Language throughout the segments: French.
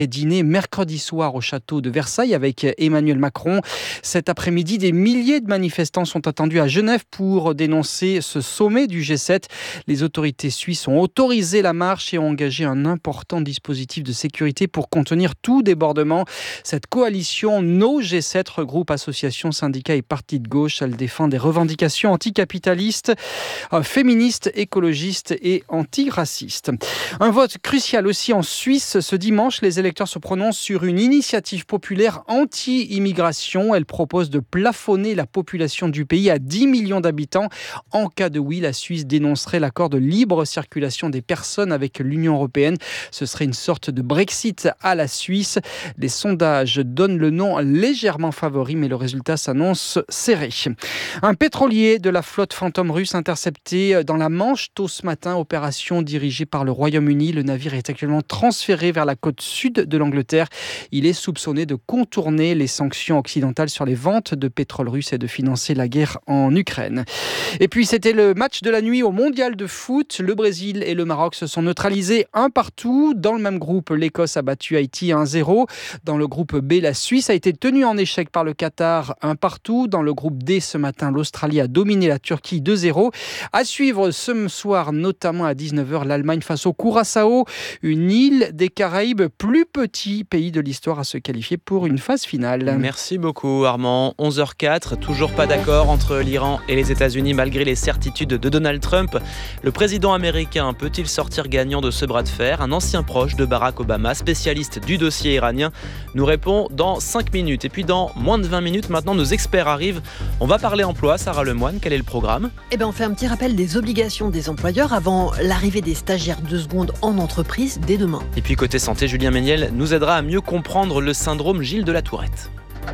Dîner mercredi soir au château de Versailles avec Emmanuel Macron. Cet après-midi, des milliers de manifestants sont attendus à Genève pour dénoncer ce sommet du G7. Les autorités suisses ont autorisé la marche et ont engagé un important dispositif de sécurité pour contenir tout débordement. Cette coalition No G7 regroupe associations, syndicats et partis de gauche. Elle défend des revendications anticapitalistes, féministes, écologistes et antiracistes. Un vote crucial aussi en Suisse ce dimanche. Les électeurs se prononcent sur une initiative populaire anti-immigration. Elle propose de plafonner la population du pays à 10 millions d'habitants. En cas de oui, la Suisse dénoncerait l'accord de libre circulation des personnes avec l'Union européenne. Ce serait une sorte de Brexit à la Suisse. Les sondages donnent le nom légèrement favori, mais le résultat s'annonce serré. Un pétrolier de la flotte fantôme russe intercepté dans la Manche tôt ce matin, opération dirigée par le Royaume-Uni. Le navire est actuellement transféré vers la côte sud de l'Angleterre. Il est soupçonné de contourner les sanctions occidentales sur les ventes de pétrole russe et de financer la guerre en Ukraine. Et puis c'était le match de la nuit au mondial de foot. Le Brésil et le Maroc se sont neutralisés un partout. Dans le même groupe, l'Écosse a battu Haïti 1-0. Dans le groupe B, la Suisse a été tenue en échec par le Qatar 1 partout. Dans le groupe D, ce matin, l'Australie a dominé la Turquie 2-0. À suivre ce soir, notamment à 19h, l'Allemagne face au Curaçao, une île des Caraïbes, plus petit pays de l'histoire à se qualifier pour une phase finale. Merci beaucoup Armand. 11h04, toujours pas d'accord entre l'Iran et les États-Unis malgré les certitudes de Donald Trump. Le président américain peut-il sortir gagnant de ce bras de fer ? Un ancien proche de Barack Obama, spécialiste du dossier iranien, nous répond dans 5 minutes. Et puis dans moins de 20 minutes, maintenant nos experts arrivent. On va parler emploi. Sarah Lemoine, quel est le programme ? On fait un petit rappel des obligations des employeurs avant l'arrivée des stagiaires 2 secondes en entreprise dès demain. Et puis côté santé, Julien Méniel nous aidera à mieux comprendre le syndrome Gilles de la Tourette.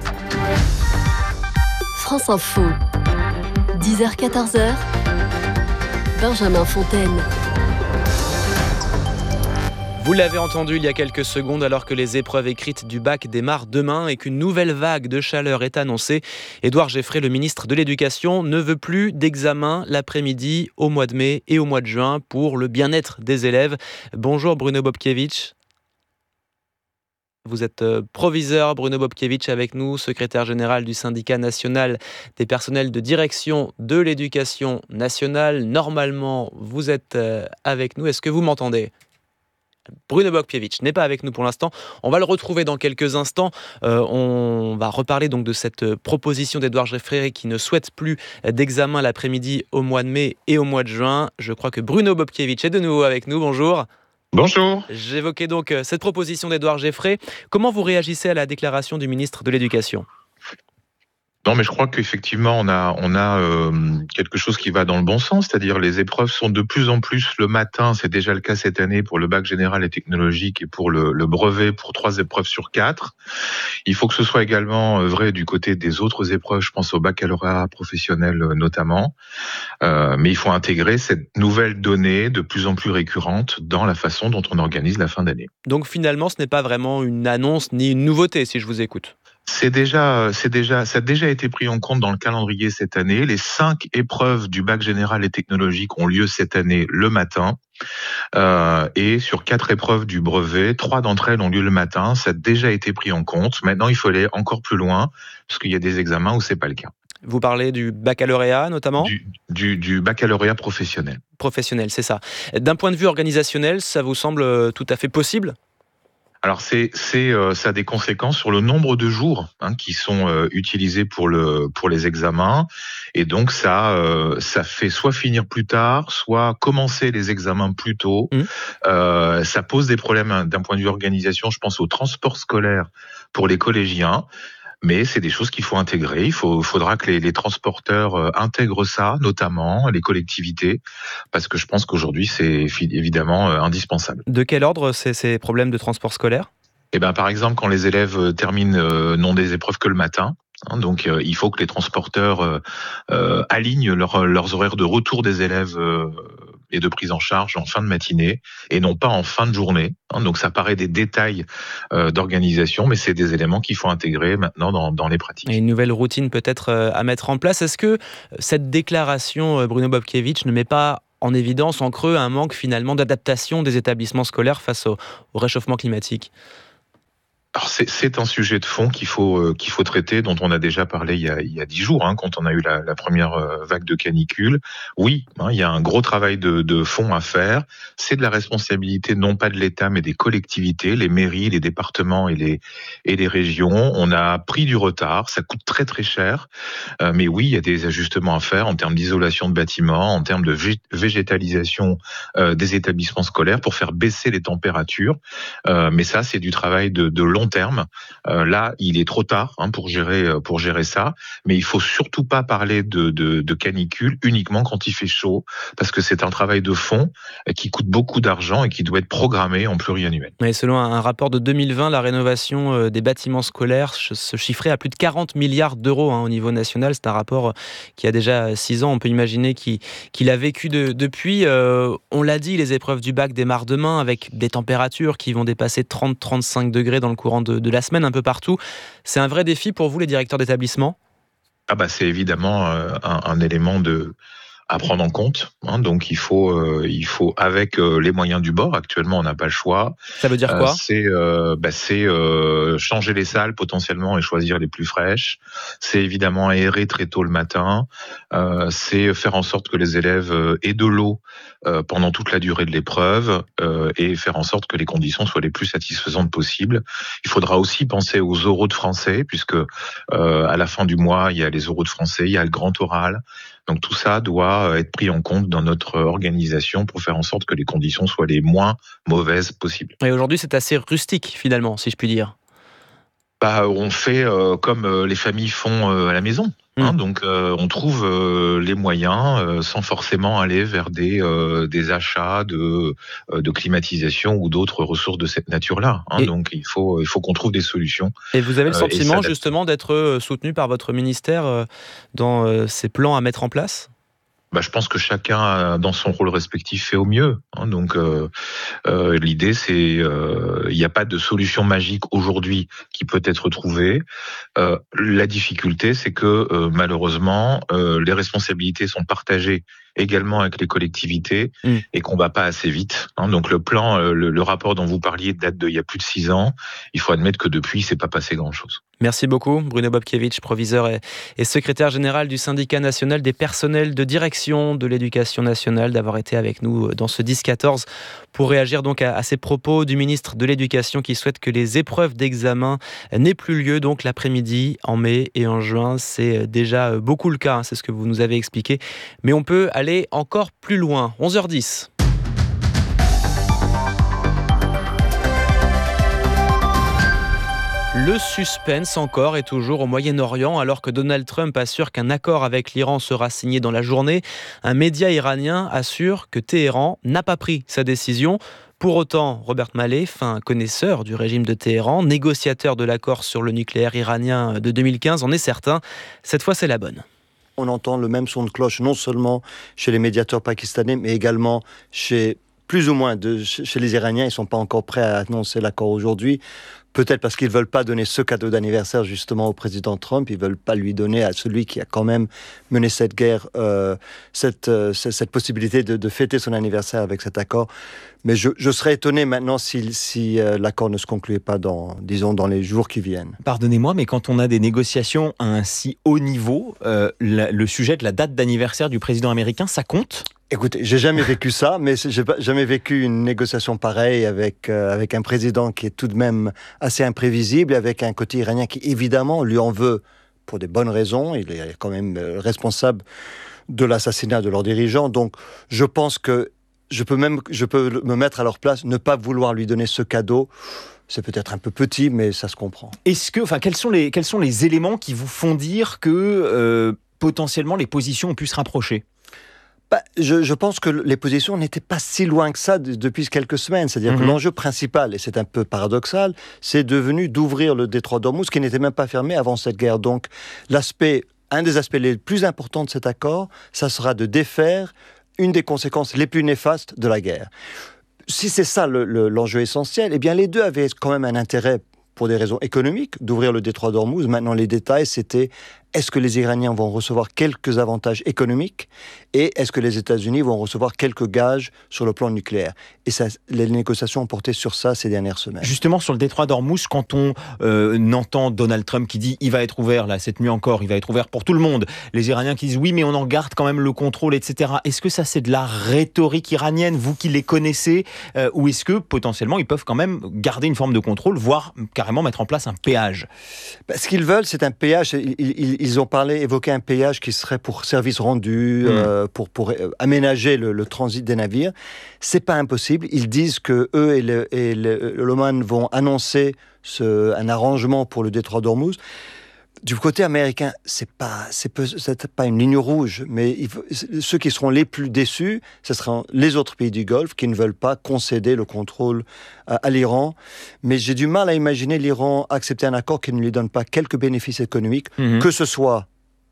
France Info, 10h-14h, Benjamin Fontaine. Vous l'avez entendu il y a quelques secondes, alors que les épreuves écrites du bac démarrent demain et qu'une nouvelle vague de chaleur est annoncée, Édouard Geffrey, le ministre de l'Éducation, ne veut plus d'examen l'après-midi au mois de mai et au mois de juin pour le bien-être des élèves. Bonjour Bruno Bobkiewicz. Vous êtes proviseur, Bruno Bobkiewicz, avec nous, secrétaire général du syndicat national des personnels de direction de l'éducation nationale. Normalement, vous êtes avec nous. Est-ce que vous m'entendez ? Bruno Bobkiewicz n'est pas avec nous pour l'instant. On va le retrouver dans quelques instants. On va reparler donc de cette proposition d'Édouard Geffrey qui ne souhaite plus d'examen l'après-midi au mois de mai et au mois de juin. Je crois que Bruno Bobkiewicz est de nouveau avec nous. Bonjour. Bonjour. J'évoquais donc cette proposition d'Édouard Geffrey. Comment vous réagissez à la déclaration du ministre de l'Éducation ? Non, mais je crois qu'effectivement, on a quelque chose qui va dans le bon sens, c'est-à-dire les épreuves sont de plus en plus le matin. C'est déjà le cas cette année pour le bac général et technologique et pour le brevet pour 3 épreuves sur 4. Il faut que ce soit également vrai du côté des autres épreuves, je pense au baccalauréat professionnel notamment. Mais il faut intégrer cette nouvelle donnée de plus en plus récurrente dans la façon dont on organise la fin d'année. Donc finalement, ce n'est pas vraiment une annonce ni une nouveauté, si je vous écoute. Ça a déjà été pris en compte dans le calendrier cette année. Les 5 épreuves du bac général et technologique ont lieu cette année le matin. Et sur 4 épreuves du brevet, 3 d'entre elles ont lieu le matin. Ça a déjà été pris en compte. Maintenant, il faut aller encore plus loin, parce qu'il y a des examens où c'est pas le cas. Vous parlez du baccalauréat notamment ? Du baccalauréat professionnel. Professionnel, c'est ça. D'un point de vue organisationnel, ça vous semble tout à fait possible ? Alors ça a des conséquences sur le nombre de jours qui sont utilisés pour les examens, et donc ça fait soit finir plus tard, soit commencer les examens plus tôt. Ça pose des problèmes d'un point de vue organisation. Je pense au transport scolaire pour les collégiens. Mais c'est des choses qu'il faut intégrer. Il faudra que les transporteurs intègrent ça, notamment les collectivités, parce que je pense qu'aujourd'hui, c'est évidemment indispensable. De quel ordre ces problèmes de transport scolaire ? Par exemple, quand les élèves terminent non des épreuves que le matin, donc il faut que les transporteurs alignent leurs horaires de retour des élèves et de prise en charge en fin de matinée et non pas en fin de journée. Donc ça paraît des détails d'organisation, mais c'est des éléments qu'il faut intégrer maintenant dans les pratiques. Et une nouvelle routine peut-être à mettre en place. Est-ce que cette déclaration, Bruno Bobkiewicz, ne met pas en évidence, en creux, un manque finalement d'adaptation des établissements scolaires face au réchauffement climatique ? Alors c'est un sujet de fond qu'il faut traiter, dont on a déjà parlé il y a 10 jours, quand on a eu la première vague de canicule. Oui, il y a un gros travail de fond à faire. C'est de la responsabilité non pas de l'État mais des collectivités, les mairies, les départements et les régions. On a pris du retard, ça coûte très très cher, mais oui, il y a des ajustements à faire en termes d'isolation de bâtiments, en termes de végétalisation des établissements scolaires pour faire baisser les températures. Mais ça, c'est du travail de long terme. Là, il est trop tard pour gérer ça. Mais il faut surtout pas parler de canicule uniquement quand il fait chaud, parce que c'est un travail de fond qui coûte beaucoup d'argent et qui doit être programmé en pluriannuel. Mais selon un rapport de 2020, la rénovation des bâtiments scolaires se chiffrait à plus de 40 milliards d'euros au niveau national. C'est un rapport qui a déjà 6 ans. On peut imaginer qu'il a vécu depuis. On l'a dit, les épreuves du bac démarrent demain avec des températures qui vont dépasser 30-35 degrés dans le courant de la semaine un peu partout. C'est un vrai défi pour vous, les directeurs d'établissement ? C'est évidemment un élément à prendre en compte. Donc il faut avec les moyens du bord. Actuellement, on n'a pas le choix. Ça veut dire quoi ? C'est changer les salles potentiellement et choisir les plus fraîches. C'est évidemment aérer très tôt le matin. C'est faire en sorte que les élèves aient de l'eau pendant toute la durée de l'épreuve et faire en sorte que les conditions soient les plus satisfaisantes possibles. Il faudra aussi penser aux oraux de français, puisque à la fin du mois, il y a les oraux de français, il y a le grand oral. Donc tout ça doit être pris en compte dans notre organisation pour faire en sorte que les conditions soient les moins mauvaises possibles. Et aujourd'hui, c'est assez rustique finalement, si je puis dire. On fait comme les familles font à la maison. Donc on trouve les moyens sans forcément aller vers des achats de climatisation ou d'autres ressources de cette nature-là. Donc il faut qu'on trouve des solutions. Et vous avez le sentiment justement d'être soutenu par votre ministère dans ces plans à mettre en place ? Je pense que chacun, dans son rôle respectif, fait au mieux. Donc, l'idée, c'est, il n'y a pas de solution magique aujourd'hui qui peut être trouvée. La difficulté, c'est que malheureusement, les responsabilités sont partagées également avec les collectivités et qu'on va pas assez vite. Donc, le plan, le rapport dont vous parliez date d'il y a plus de 6 ans. Il faut admettre que depuis, c'est pas passé grand-chose. Merci beaucoup, Bruno Bobkiewicz, proviseur et secrétaire général du syndicat national des personnels de direction de l'éducation nationale, d'avoir été avec nous dans ce 10-14 pour réagir donc à ces propos du ministre de l'Éducation qui souhaite que les épreuves d'examen n'aient plus lieu donc l'après-midi en mai et en juin. C'est déjà beaucoup le cas, c'est ce que vous nous avez expliqué. Mais on peut aller encore plus loin. 11h10. Le suspense encore et toujours au Moyen-Orient, alors que Donald Trump assure qu'un accord avec l'Iran sera signé dans la journée. Un média iranien assure que Téhéran n'a pas pris sa décision. Pour autant, Robert Malley, fin connaisseur du régime de Téhéran, négociateur de l'accord sur le nucléaire iranien de 2015, en est certain. Cette fois, c'est la bonne. On entend le même son de cloche, non seulement chez les médiateurs pakistanais, mais également chez plus ou moins chez les Iraniens. Ils ne sont pas encore prêts à annoncer l'accord aujourd'hui. Peut-être parce qu'ils ne veulent pas donner ce cadeau d'anniversaire justement au président Trump. Ils ne veulent pas lui donner à celui qui a quand même mené cette guerre, cette possibilité de fêter son anniversaire avec cet accord. Mais je serais étonné maintenant si l'accord ne se concluait pas dans les jours qui viennent. Pardonnez-moi, mais quand on a des négociations à un si haut niveau, le sujet de la date d'anniversaire du président américain, ça compte ? Écoutez, j'ai jamais vécu ça, mais j'ai jamais vécu une négociation pareille avec un président qui est tout de même assez imprévisible, avec un côté iranien qui évidemment lui en veut pour des bonnes raisons. Il est quand même responsable de l'assassinat de leurs dirigeants. Donc, je pense que je peux me mettre à leur place, ne pas vouloir lui donner ce cadeau. C'est peut-être un peu petit, mais ça se comprend. Quels sont les éléments qui vous font dire que potentiellement les positions ont pu se rapprocher ? Je pense que les positions n'étaient pas si loin que ça depuis quelques semaines. C'est-à-dire que l'enjeu principal, et c'est un peu paradoxal, c'est devenu d'ouvrir le détroit d'Ormuz, qui n'était même pas fermé avant cette guerre. Donc, un des aspects les plus importants de cet accord, ça sera de défaire une des conséquences les plus néfastes de la guerre. Si c'est ça l'enjeu essentiel, eh bien les deux avaient quand même un intérêt pour des raisons économiques, d'ouvrir le détroit d'Ormuz. Maintenant, les détails, c'était est-ce que les Iraniens vont recevoir quelques avantages économiques et est-ce que les États-Unis vont recevoir quelques gages sur le plan nucléaire. Et ça, les négociations ont porté sur ça ces dernières semaines. Justement, sur le détroit d'Ormuz, quand on entend Donald Trump qui dit il va être ouvert, là, cette nuit encore, il va être ouvert pour tout le monde. Les Iraniens qui disent oui, mais on en garde quand même le contrôle, etc. Est-ce que ça, c'est de la rhétorique iranienne, vous qui les connaissez, ou est-ce que potentiellement, ils peuvent quand même garder une forme de contrôle, voire carrément mettre en place un péage? Ce qu'ils veulent, c'est un péage. Ils ont évoqué un péage qui serait pour service rendu, pour aménager le transit des navires. C'est pas impossible. Ils disent que eux et l'Oman vont annoncer un arrangement pour le détroit d'Ormuz. Du côté américain, c'est pas une ligne rouge, mais ceux qui seront les plus déçus, ce seront les autres pays du Golfe qui ne veulent pas concéder le contrôle à l'Iran. Mais j'ai du mal à imaginer l'Iran accepter un accord qui ne lui donne pas quelques bénéfices économiques, que ce soit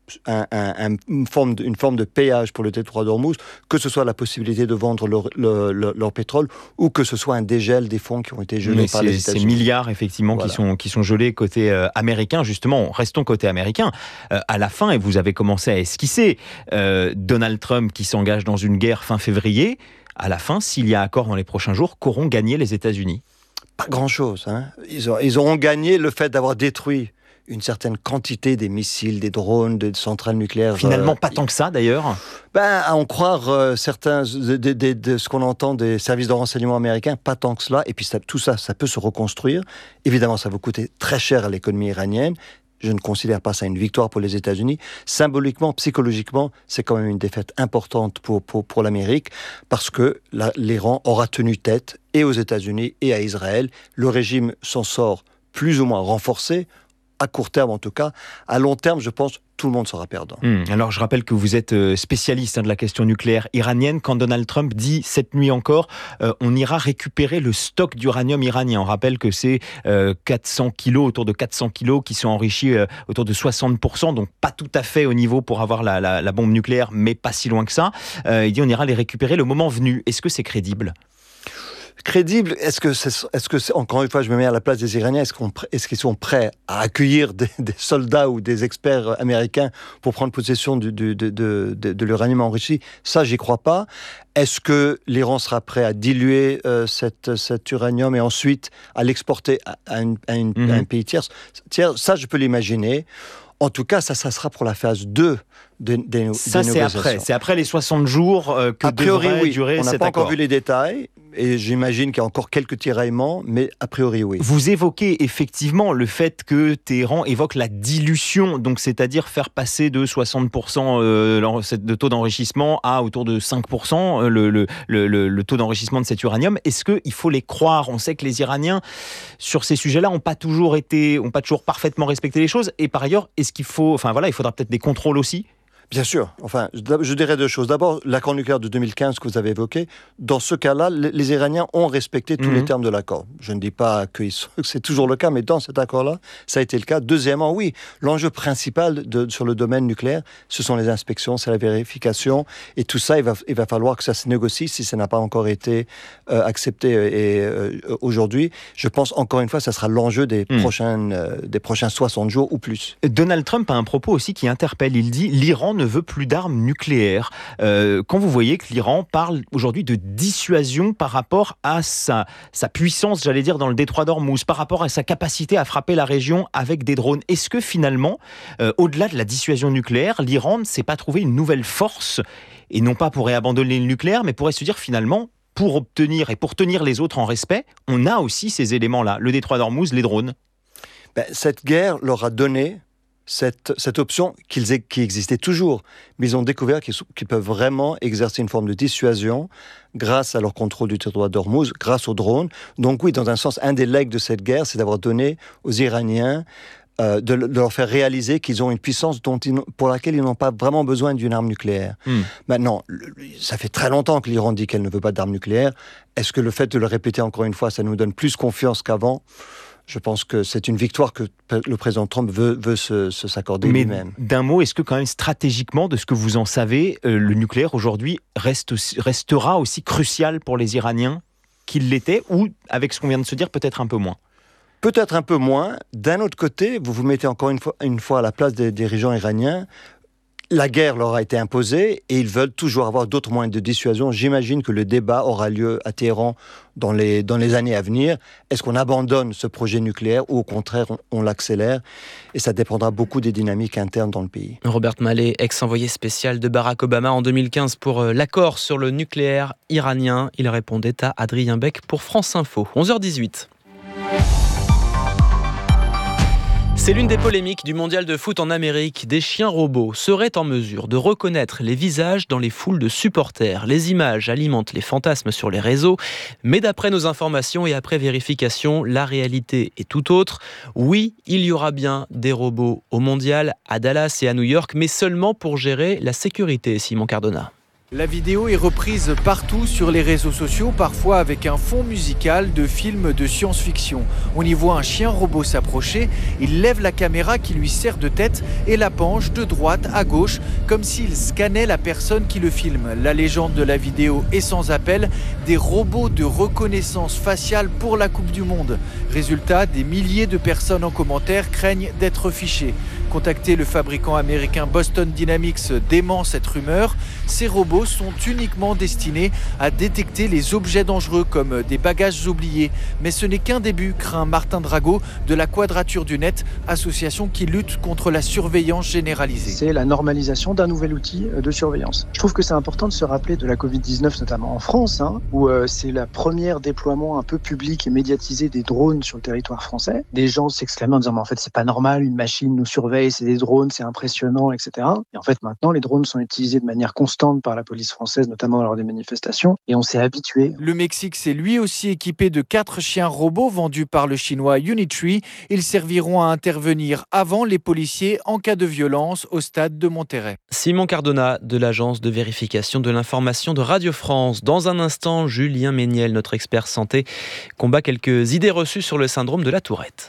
une forme de péage pour le détroit d'Ormuz, que ce soit la possibilité de vendre leur pétrole ou que ce soit un dégel des fonds qui ont été gelés par les États-Unis. Ces milliards, effectivement, voilà, qui sont gelés côté américain. Justement, restons côté américain. À la fin, et vous avez commencé à esquisser, Donald Trump qui s'engage dans une guerre fin février, à la fin, s'il y a accord dans les prochains jours, qu'auront gagné les États-Unis? Pas grand-chose. Hein. Ils auront gagné le fait d'avoir détruit une certaine quantité des missiles, des drones, des centrales nucléaires. Finalement, pas tant que ça, d'ailleurs. À en croire certains de ce qu'on entend des services de renseignement américains, pas tant que cela. Et puis tout ça peut se reconstruire. Évidemment, ça va coûter très cher à l'économie iranienne. Je ne considère pas ça une victoire pour les États-Unis. Symboliquement, psychologiquement, c'est quand même une défaite importante pour l'Amérique, parce que l'Iran aura tenu tête et aux États-Unis et à Israël. Le régime s'en sort plus ou moins renforcé, à court terme en tout cas. À long terme, je pense, tout le monde sera perdant. Alors, je rappelle que vous êtes spécialiste de la question nucléaire iranienne. Quand Donald Trump dit, cette nuit encore, on ira récupérer le stock d'uranium iranien. On rappelle que c'est 400 kilos, autour de 400 kilos, qui sont enrichis autour de 60%, donc pas tout à fait au niveau pour avoir la bombe nucléaire, mais pas si loin que ça. Il dit, on ira les récupérer le moment venu. Est-ce que c'est crédible ? Crédible, est-ce que c'est, encore une fois, je me mets à la place des Iraniens, est-ce qu'ils sont prêts à accueillir des soldats ou des experts américains pour prendre possession de l'uranium enrichi? Ça, j'y crois pas. Est-ce que l'Iran sera prêt à diluer cet uranium et ensuite à l'exporter à un pays tiers? Ça, je peux l'imaginer. En tout cas, ça sera pour la phase 2 des négociations. C'est après les 60 jours que devrait durer cet accord. On n'a pas encore vu les détails, et j'imagine qu'il y a encore quelques tiraillements, mais a priori, oui. Vous évoquez effectivement le fait que Téhéran évoque la dilution, donc c'est-à-dire faire passer de 60% de taux d'enrichissement à autour de 5% le taux d'enrichissement de cet uranium. Est-ce qu'il faut les croire? On sait que les Iraniens, sur ces sujets-là, n'ont pas toujours parfaitement respecté les choses. Et par ailleurs, il faudra peut-être des contrôles aussi? Bien sûr. Enfin, je dirais deux choses. D'abord, l'accord nucléaire de 2015 que vous avez évoqué. Dans ce cas-là, les Iraniens ont respecté tous les termes de l'accord. Je ne dis pas que c'est toujours le cas, mais dans cet accord-là, ça a été le cas. Deuxièmement, oui, l'enjeu principal sur le domaine nucléaire, ce sont les inspections, c'est la vérification. Et tout ça, il va falloir que ça se négocie si ça n'a pas encore été accepté aujourd'hui. Je pense, encore une fois, ça sera l'enjeu des prochains 60 jours ou plus. Donald Trump a un propos aussi qui interpelle. Il dit « L'Iran ne veut plus d'armes nucléaires ». Quand vous voyez que l'Iran parle aujourd'hui de dissuasion par rapport à sa puissance, j'allais dire, dans le détroit d'Ormuz, par rapport à sa capacité à frapper la région avec des drones, est-ce que finalement, au-delà de la dissuasion nucléaire, l'Iran ne s'est pas trouvé une nouvelle force, et non pas pourrait abandonner le nucléaire, mais pourrait se dire finalement, pour tenir les autres en respect, on a aussi ces éléments-là, le détroit d'Ormuz, les drones. Cette guerre leur a donné cette option qui existait toujours, mais ils ont découvert qu'ils peuvent vraiment exercer une forme de dissuasion grâce à leur contrôle du détroit d'Ormuz, grâce aux drones. Donc oui, dans un sens, un des legs de cette guerre, c'est d'avoir donné aux Iraniens de leur faire réaliser qu'ils ont une puissance pour laquelle ils n'ont pas vraiment besoin d'une arme nucléaire. Maintenant, ça fait très longtemps que l'Iran dit qu'elle ne veut pas d'armes nucléaires. Est-ce que le fait de le répéter encore une fois, ça nous donne plus confiance qu'avant ? Je pense que c'est une victoire que le président Trump veut s'accorder lui-même. Mais d'un mot, est-ce que quand même stratégiquement, de ce que vous en savez, le nucléaire aujourd'hui restera aussi crucial pour les Iraniens qu'il l'était, ou avec ce qu'on vient de se dire, peut-être un peu moins? Peut-être un peu moins. D'un autre côté, vous vous mettez encore une fois à la place des dirigeants iraniens. La guerre leur a été imposée et ils veulent toujours avoir d'autres moyens de dissuasion. J'imagine que le débat aura lieu à Téhéran dans les années à venir. Est-ce qu'on abandonne ce projet nucléaire ou au contraire on l'accélère? Et ça dépendra beaucoup des dynamiques internes dans le pays. Robert Malley, ex-envoyé spécial de Barack Obama en 2015 pour l'accord sur le nucléaire iranien. Il répondait à Adrien Beck pour France Info. 11h18. C'est l'une des polémiques du mondial de foot en Amérique. Des chiens robots seraient en mesure de reconnaître les visages dans les foules de supporters. Les images alimentent les fantasmes sur les réseaux. Mais d'après nos informations et après vérification, la réalité est tout autre. Oui, il y aura bien des robots au mondial, à Dallas et à New York, mais seulement pour gérer la sécurité, Simon Cardona. La vidéo est reprise partout sur les réseaux sociaux, parfois avec un fond musical de film de science-fiction. On y voit un chien robot s'approcher, il lève la caméra qui lui sert de tête et la penche de droite à gauche, comme s'il scannait la personne qui le filme. La légende de la vidéo est sans appel, des robots de reconnaissance faciale pour la Coupe du Monde. Résultat, des milliers de personnes en commentaire craignent d'être fichées. Contacté, le fabricant américain Boston Dynamics dément cette rumeur. Ces robots sont uniquement destinés à détecter les objets dangereux comme des bagages oubliés. Mais ce n'est qu'un début, craint Martin Drago de la Quadrature du Net, association qui lutte contre la surveillance généralisée. C'est la normalisation d'un nouvel outil de surveillance. Je trouve que c'est important de se rappeler de la Covid-19, notamment en France, où c'est la première déploiement un peu public et médiatisé des drones sur le territoire français. Des gens s'exclamaient en disant « mais en fait c'est pas normal, une machine nous surveille, c'est des drones, c'est impressionnant, etc. » Et en fait maintenant les drones sont utilisés de manière constante par la police française, notamment lors des manifestations, et on s'est habitué. Le Mexique s'est lui aussi équipé de 4 chiens robots vendus par le chinois Unitree. Ils serviront à intervenir avant les policiers en cas de violence au stade de Monterrey. Simon Cardona de l'agence de vérification de l'information de Radio France. Dans un instant, Julien Méniel, notre expert santé, combat quelques idées reçues sur le syndrome de la Tourette.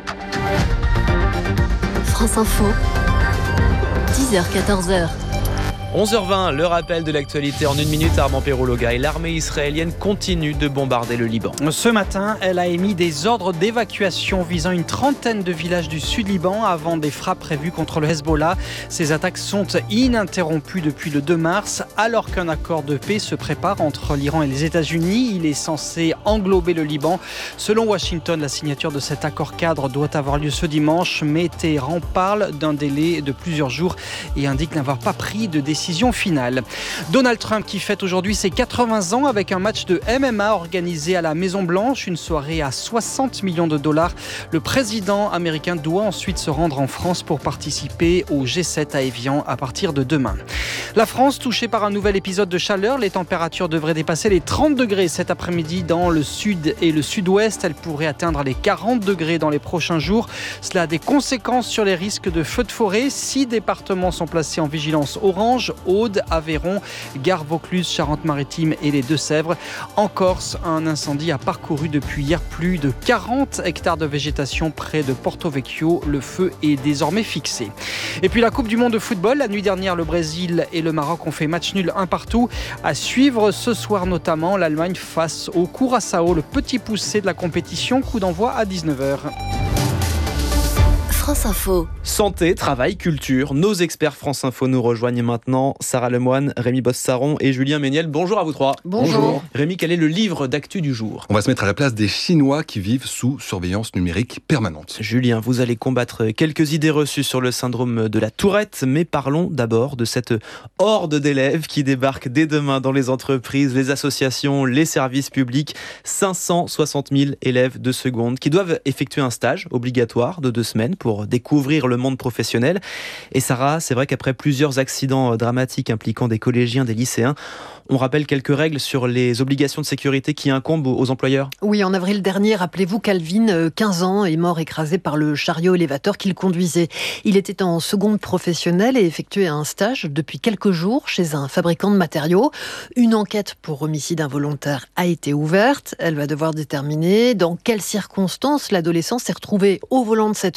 France Info, 10h-14h. 11h20, le rappel de l'actualité en 1 minute, Armand Perrologa. Et l'armée israélienne continue de bombarder le Liban. Ce matin, elle a émis des ordres d'évacuation visant une trentaine de villages du sud-Liban avant des frappes prévues contre le Hezbollah. Ces attaques sont ininterrompues depuis le 2 mars, alors qu'un accord de paix se prépare entre l'Iran et les États-Unis. Il est censé englober le Liban. Selon Washington, la signature de cet accord cadre doit avoir lieu ce dimanche, mais Téhéran parle d'un délai de plusieurs jours et indique n'avoir pas pris de décision finale. Donald Trump qui fête aujourd'hui ses 80 ans avec un match de MMA organisé à la Maison-Blanche, une soirée à 60 millions de dollars. Le président américain doit ensuite se rendre en France pour participer au G7 à Évian à partir de demain. La France touchée par un nouvel épisode de chaleur, les températures devraient dépasser les 30 degrés cet après-midi dans le sud et le sud-ouest. Elles pourraient atteindre les 40 degrés dans les prochains jours. Cela a des conséquences sur les risques de feux de forêt. 6 départements sont placés en vigilance orange: Aude, Aveyron, Gare Vaucluse, Charente-Maritime et les Deux-Sèvres. En Corse, un incendie a parcouru depuis hier plus de 40 hectares de végétation près de Porto Vecchio. Le feu est désormais fixé. Et puis la Coupe du Monde de football. La nuit dernière, le Brésil et le Maroc ont fait match nul 1 partout. À suivre ce soir notamment l'Allemagne face au Curaçao, le petit poussé de la compétition. Coup d'envoi à 19h. France Info. Santé, travail, culture. Nos experts France Info nous rejoignent maintenant. Sarah Lemoine, Rémi Bossaron et Julien Méniel. Bonjour à vous trois. Bonjour. Rémi, quel est le livre d'actu du jour ? On va se mettre à la place des Chinois qui vivent sous surveillance numérique permanente. Julien, vous allez combattre quelques idées reçues sur le syndrome de la Tourette, mais parlons d'abord de cette horde d'élèves qui débarquent dès demain dans les entreprises, les associations, les services publics. 560 000 élèves de seconde qui doivent effectuer un stage obligatoire de 2 semaines pour découvrir le monde professionnel. Et Sarah, c'est vrai qu'après plusieurs accidents dramatiques impliquant des collégiens, des lycéens, on rappelle quelques règles sur les obligations de sécurité qui incombent aux employeurs. Oui, en avril dernier, rappelez-vous, Calvin, 15 ans, est mort écrasé par le chariot élévateur qu'il conduisait. Il était en seconde professionnelle et effectuait un stage depuis quelques jours chez un fabricant de matériaux. Une enquête pour homicide involontaire a été ouverte. Elle va devoir déterminer dans quelles circonstances l'adolescent s'est retrouvé au volant de cet engin.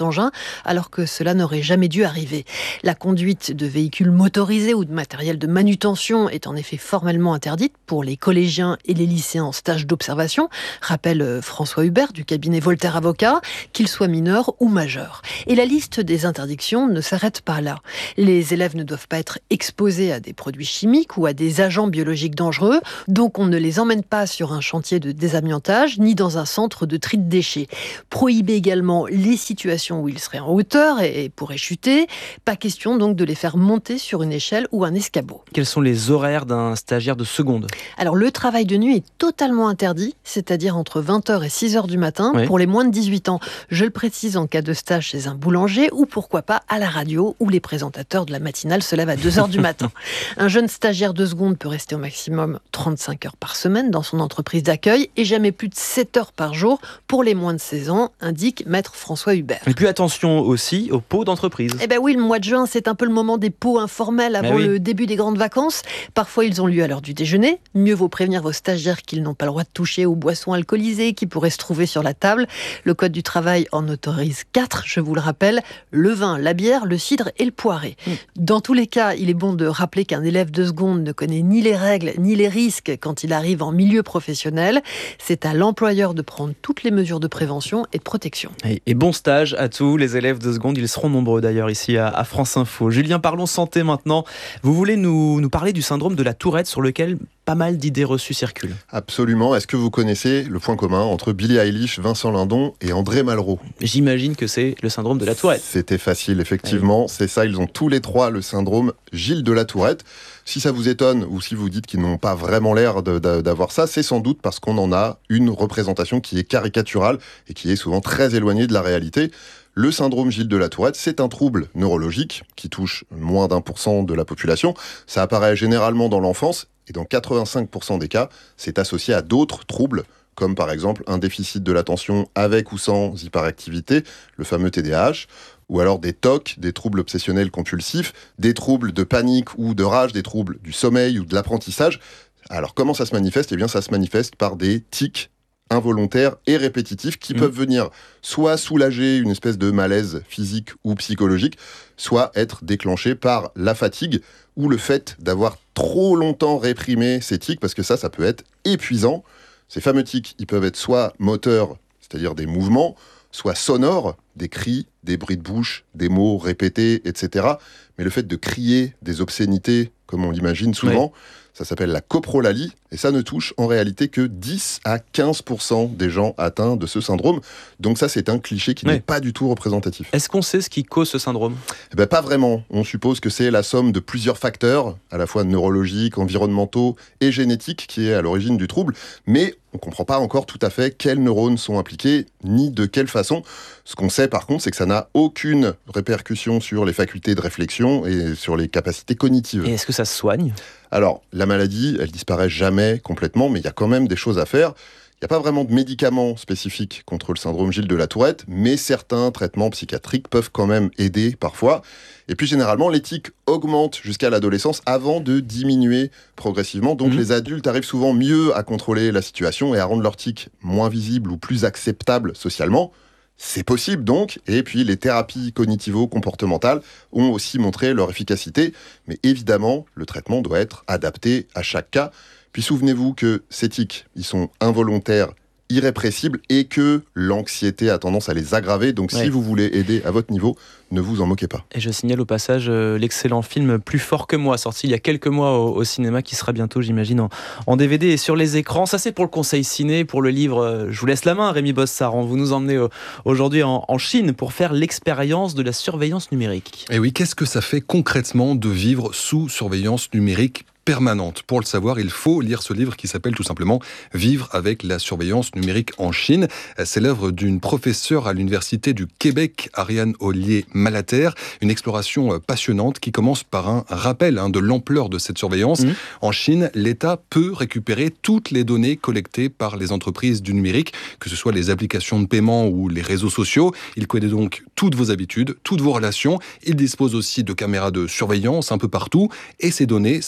alors que cela n'aurait jamais dû arriver. La conduite de véhicules motorisés ou de matériel de manutention est en effet formellement interdite pour les collégiens et les lycéens en stage d'observation, rappelle François Hubert du cabinet Voltaire Avocat, qu'ils soient mineurs ou majeurs. Et la liste des interdictions ne s'arrête pas là. Les élèves ne doivent pas être exposés à des produits chimiques ou à des agents biologiques dangereux, donc on ne les emmène pas sur un chantier de désamiantage ni dans un centre de tri de déchets. Prohiber également les situations où ils seraient en hauteur et pourraient chuter. Pas question donc de les faire monter sur une échelle ou un escabeau. Quels sont les horaires d'un stagiaire de seconde ? Alors le travail de nuit est totalement interdit, c'est-à-dire entre 20h et 6h du matin pour les moins de 18 ans. Je le précise en cas de stage chez un boulanger ou pourquoi pas à la radio où les présentateurs de la matinale se lèvent à 2h du matin. Un jeune stagiaire de seconde peut rester au maximum 35 heures par semaine dans son entreprise d'accueil et jamais plus de 7 heures par jour pour les moins de 16 ans, indique maître François Hubert. Et puis attention aussi aux pots d'entreprise. Eh bien oui, le mois de juin, c'est un peu le moment des pots informels avant le début des grandes vacances. Parfois, ils ont lieu à l'heure du déjeuner. Mieux vaut prévenir vos stagiaires qu'ils n'ont pas le droit de toucher aux boissons alcoolisées qui pourraient se trouver sur la table. Le Code du travail en autorise 4, je vous le rappelle, le vin, la bière, le cidre et le poiré. Dans tous les cas, il est bon de rappeler qu'un élève de seconde ne connaît ni les règles ni les risques quand il arrive en milieu professionnel. C'est à l'employeur de prendre toutes les mesures de prévention et de protection. Et bon stage à tous les élèves de seconde. Ils seront nombreux d'ailleurs ici à France Info. Julien, parlons santé maintenant. Vous voulez nous parler du syndrome de la Tourette sur lequel pas mal d'idées reçues circulent. Absolument. Est-ce que vous connaissez le point commun entre Billie Eilish, Vincent Lindon et André Malraux ? J'imagine que c'est le syndrome de la Tourette. C'était facile, effectivement. C'est ça, ils ont tous les trois le syndrome Gilles de la Tourette. Si ça vous étonne ou si vous dites qu'ils n'ont pas vraiment l'air d'avoir ça, c'est sans doute parce qu'on en a une représentation qui est caricaturale et qui est souvent très éloignée de la réalité. Le syndrome Gilles de la Tourette, c'est un trouble neurologique qui touche moins d'1% de la population. Ça apparaît généralement dans l'enfance et dans 85% des cas, c'est associé à d'autres troubles, comme par exemple un déficit de l'attention avec ou sans hyperactivité, le fameux TDAH, ou alors des TOC, des troubles obsessionnels compulsifs, des troubles de panique ou de rage, des troubles du sommeil ou de l'apprentissage. Alors comment ça se manifeste ? Eh bien ça se manifeste par des tics involontaires et répétitifs qui peuvent venir soit soulager une espèce de malaise physique ou psychologique, soit être déclenchés par la fatigue ou le fait d'avoir trop longtemps réprimé ces tics, parce que ça peut être épuisant. Ces fameux tics, ils peuvent être soit moteurs, c'est-à-dire des mouvements, soit sonores, des cris, des bruits de bouche, des mots répétés, etc. Mais le fait de crier des obscénités, comme on l'imagine souvent, ça s'appelle la coprolalie, et ça ne touche en réalité que 10 à 15% des gens atteints de ce syndrome. Donc ça, c'est un cliché qui n'est pas du tout représentatif. Est-ce qu'on sait ce qui cause ce syndrome ? Eh bien, pas vraiment. On suppose que c'est la somme de plusieurs facteurs, à la fois neurologiques, environnementaux et génétiques, qui est à l'origine du trouble, mais on ne comprend pas encore tout à fait quels neurones sont impliqués, ni de quelle façon. Ce qu'on sait par contre, c'est que ça n'a aucune répercussion sur les facultés de réflexion et sur les capacités cognitives. Et est-ce que ça se soigne ? Alors, la maladie, elle disparaît jamais complètement, mais il y a quand même des choses à faire. Il n'y a pas vraiment de médicaments spécifiques contre le syndrome Gilles de la Tourette, mais certains traitements psychiatriques peuvent quand même aider parfois. Et puis généralement, les tics augmentent jusqu'à l'adolescence avant de diminuer progressivement. Donc les adultes arrivent souvent mieux à contrôler la situation et à rendre leurs tics moins visibles ou plus acceptables socialement. C'est possible donc, et puis les thérapies cognitivo-comportementales ont aussi montré leur efficacité, mais évidemment, le traitement doit être adapté à chaque cas. Puis souvenez-vous que ces tics, ils sont involontaires, irrépressibles, et que l'anxiété a tendance à les aggraver, donc si vous voulez aider à votre niveau, ne vous en moquez pas. Et je signale au passage l'excellent film Plus fort que moi, sorti il y a quelques mois au cinéma, qui sera bientôt, j'imagine, en DVD et sur les écrans. Ça, c'est pour le conseil ciné. Pour le livre, je vous laisse la main, Rémi Bossard. Vous nous emmenez aujourd'hui en Chine pour faire l'expérience de la surveillance numérique. Et oui, qu'est-ce que ça fait concrètement de vivre sous surveillance numérique permanente? Pour le savoir, il faut lire ce livre qui s'appelle tout simplement « Vivre avec la surveillance numérique en Chine ». C'est l'œuvre d'une professeure à l'Université du Québec, Ariane Ollier-Malater. Une exploration passionnante qui commence par un rappel de l'ampleur de cette surveillance. En Chine, l'État peut récupérer toutes les données collectées par les entreprises du numérique, que ce soit les applications de paiement ou les réseaux sociaux. Il connaît donc toutes vos habitudes, toutes vos relations. Il dispose aussi de caméras de surveillance un peu partout. Et ces données servent notamment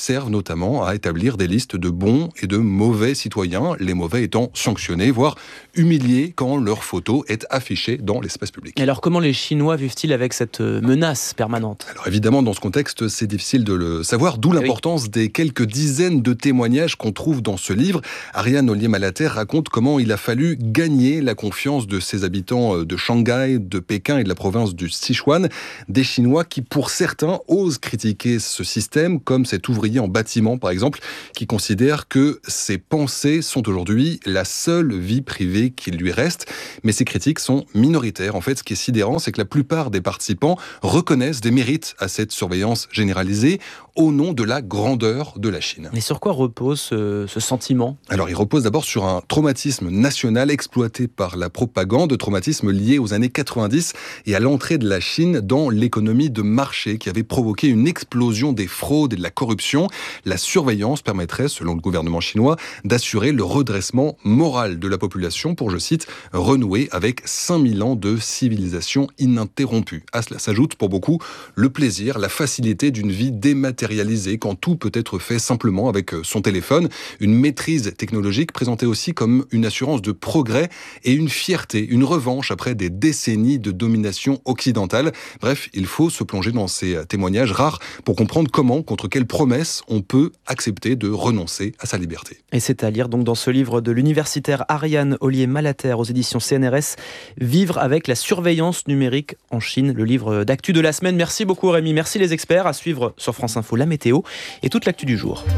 notamment à établir des listes de bons et de mauvais citoyens, les mauvais étant sanctionnés, voire humiliés quand leur photo est affichée dans l'espace public. Et alors comment les Chinois vivent-ils avec cette menace permanente ? Alors évidemment, dans ce contexte, c'est difficile de le savoir, d'où l'importance des quelques dizaines de témoignages qu'on trouve dans ce livre. Ariane Ollier-Malater raconte comment il a fallu gagner la confiance de ses habitants de Shanghai, de Pékin et de la province du Sichuan, des Chinois qui, pour certains, osent critiquer ce système, comme cet ouvrier en bâtiment, par exemple, qui considère que ses pensées sont aujourd'hui la seule vie privée qui lui reste. Mais ces critiques sont minoritaires. En fait, ce qui est sidérant, c'est que la plupart des participants reconnaissent des mérites à cette surveillance généralisée au nom de la grandeur de la Chine. Et sur quoi repose ce sentiment ? Alors, il repose d'abord sur un traumatisme national exploité par la propagande, traumatisme lié aux années 90 et à l'entrée de la Chine dans l'économie de marché qui avait provoqué une explosion des fraudes et de la corruption. La surveillance permettrait, selon le gouvernement chinois, d'assurer le redressement moral de la population pour, je cite, renouer avec 5000 ans de civilisation ininterrompue. À cela s'ajoute pour beaucoup le plaisir, la facilité d'une vie dématérialisée quand tout peut être fait simplement avec son téléphone. Une maîtrise technologique présentée aussi comme une assurance de progrès et une fierté, une revanche après des décennies de domination occidentale. Bref, il faut se plonger dans ces témoignages rares pour comprendre comment, contre quelles promesses, on peut accepter de renoncer à sa liberté. Et c'est à lire donc dans ce livre de l'universitaire Ariane Ollier-Malater aux éditions CNRS, Vivre avec la surveillance numérique en Chine, le livre d'actu de la semaine. Merci beaucoup Rémi, merci les experts. À suivre sur France Info la météo et toute l'actu du jour.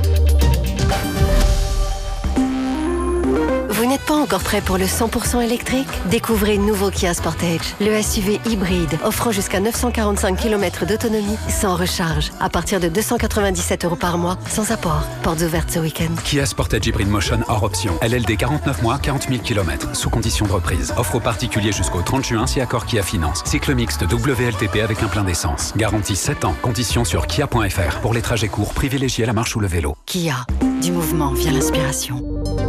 Vous n'êtes pas encore prêt pour le 100% électrique ? Découvrez le nouveau Kia Sportage, le SUV hybride offrant jusqu'à 945 km d'autonomie sans recharge, à partir de 297 € par mois, sans apport. Portes ouvertes ce week-end. Kia Sportage Hybrid Motion hors option. LLD 49 mois, 40 000 km, sous condition de reprise. Offre aux particuliers jusqu'au 30 juin si accord Kia Finance. Cycle mixte WLTP avec un plein d'essence. Garantie 7 ans. Conditions sur kia.fr. Pour les trajets courts, privilégiez la marche ou le vélo. Kia, du mouvement vient l'inspiration.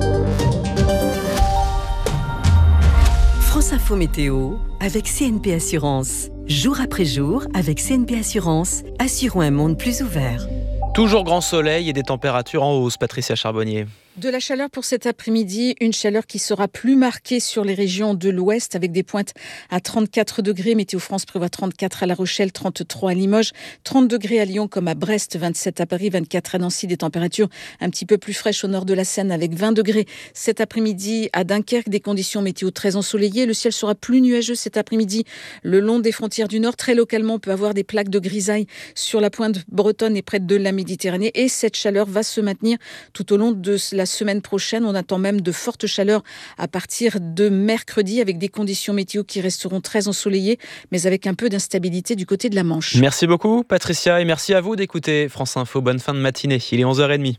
France Info Météo avec CNP Assurance. Jour après jour, avec CNP Assurance, assurons un monde plus ouvert. Toujours grand soleil et des températures en hausse, Patricia Charbonnier. De la chaleur pour cet après-midi, une chaleur qui sera plus marquée sur les régions de l'Ouest avec des pointes à 34 degrés. Météo France prévoit 34 à La Rochelle, 33 à Limoges, 30 degrés à Lyon comme à Brest, 27 à Paris, 24 à Nancy. Des températures un petit peu plus fraîches au nord de la Seine avec 20 degrés. Cet après-midi à Dunkerque, des conditions météo très ensoleillées. Le ciel sera plus nuageux cet après-midi le long des frontières du Nord. Très localement, on peut avoir des plaques de grisaille sur la pointe bretonne et près de la Méditerranée. Et cette chaleur va se maintenir tout au long de la semaine prochaine. On attend même de fortes chaleurs à partir de mercredi avec des conditions météo qui resteront très ensoleillées mais avec un peu d'instabilité du côté de la Manche. Merci beaucoup Patricia et merci à vous d'écouter France Info. Bonne fin de matinée, il est 11h30.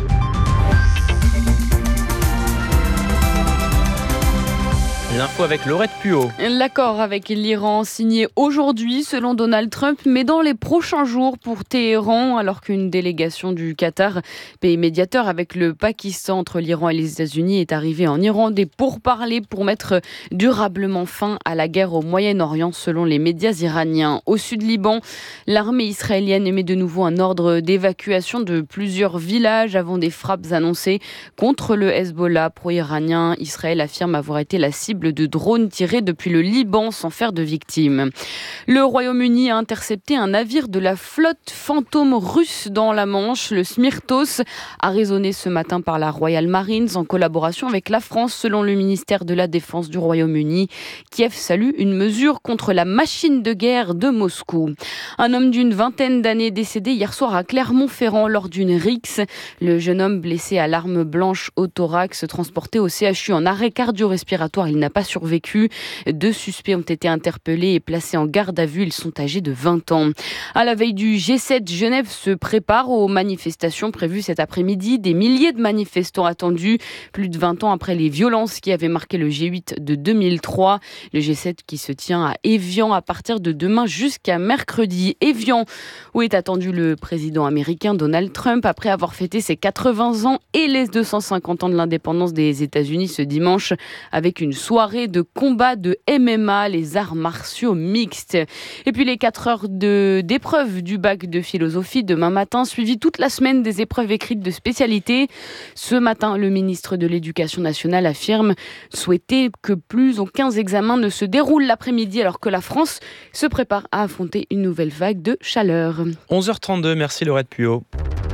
L'info avec Laurette Puot. L'accord avec l'Iran signé aujourd'hui selon Donald Trump, mais dans les prochains jours pour Téhéran, alors qu'une délégation du Qatar, pays médiateur avec le Pakistan entre l'Iran et les États-Unis, est arrivée en Iran. Des pourparlers pour mettre durablement fin à la guerre au Moyen-Orient selon les médias iraniens. Au sud Liban, l'armée israélienne émet de nouveau un ordre d'évacuation de plusieurs villages avant des frappes annoncées contre le Hezbollah pro-iranien. Israël affirme avoir été la cible de drones tirés depuis le Liban sans faire de victimes. Le Royaume-Uni a intercepté un navire de la flotte fantôme russe dans la Manche, le Smyrtos, arraisonné ce matin par la Royal Marines en collaboration avec la France, selon le ministère de la Défense du Royaume-Uni. Kiev salue une mesure contre la machine de guerre de Moscou. Un homme d'une vingtaine d'années décédé hier soir à Clermont-Ferrand lors d'une rixe. Le jeune homme blessé à l'arme blanche au thorax, transporté au CHU en arrêt cardio-respiratoire, il n'a pas survécu. 2 suspects ont été interpellés et placés en garde à vue. Ils sont âgés de 20 ans. À la veille du G7, Genève se prépare aux manifestations prévues cet après-midi. Des milliers de manifestants attendus, plus de 20 ans après les violences qui avaient marqué le G8 de 2003. Le G7 qui se tient à Évian à partir de demain jusqu'à mercredi. Évian, où est attendu le président américain Donald Trump après avoir fêté ses 80 ans et les 250 ans de l'indépendance des États-Unis ce dimanche avec une soirée soirée de combat de MMA, les arts martiaux mixtes. Et puis les 4 heures d'épreuve du bac de philosophie demain matin, suivi toute la semaine des épreuves écrites de spécialité. Ce matin, le ministre de l'Éducation nationale affirme souhaiter que plus aucun examen ne se déroule l'après-midi alors que la France se prépare à affronter une nouvelle vague de chaleur. 11h32, merci Laurette Puot.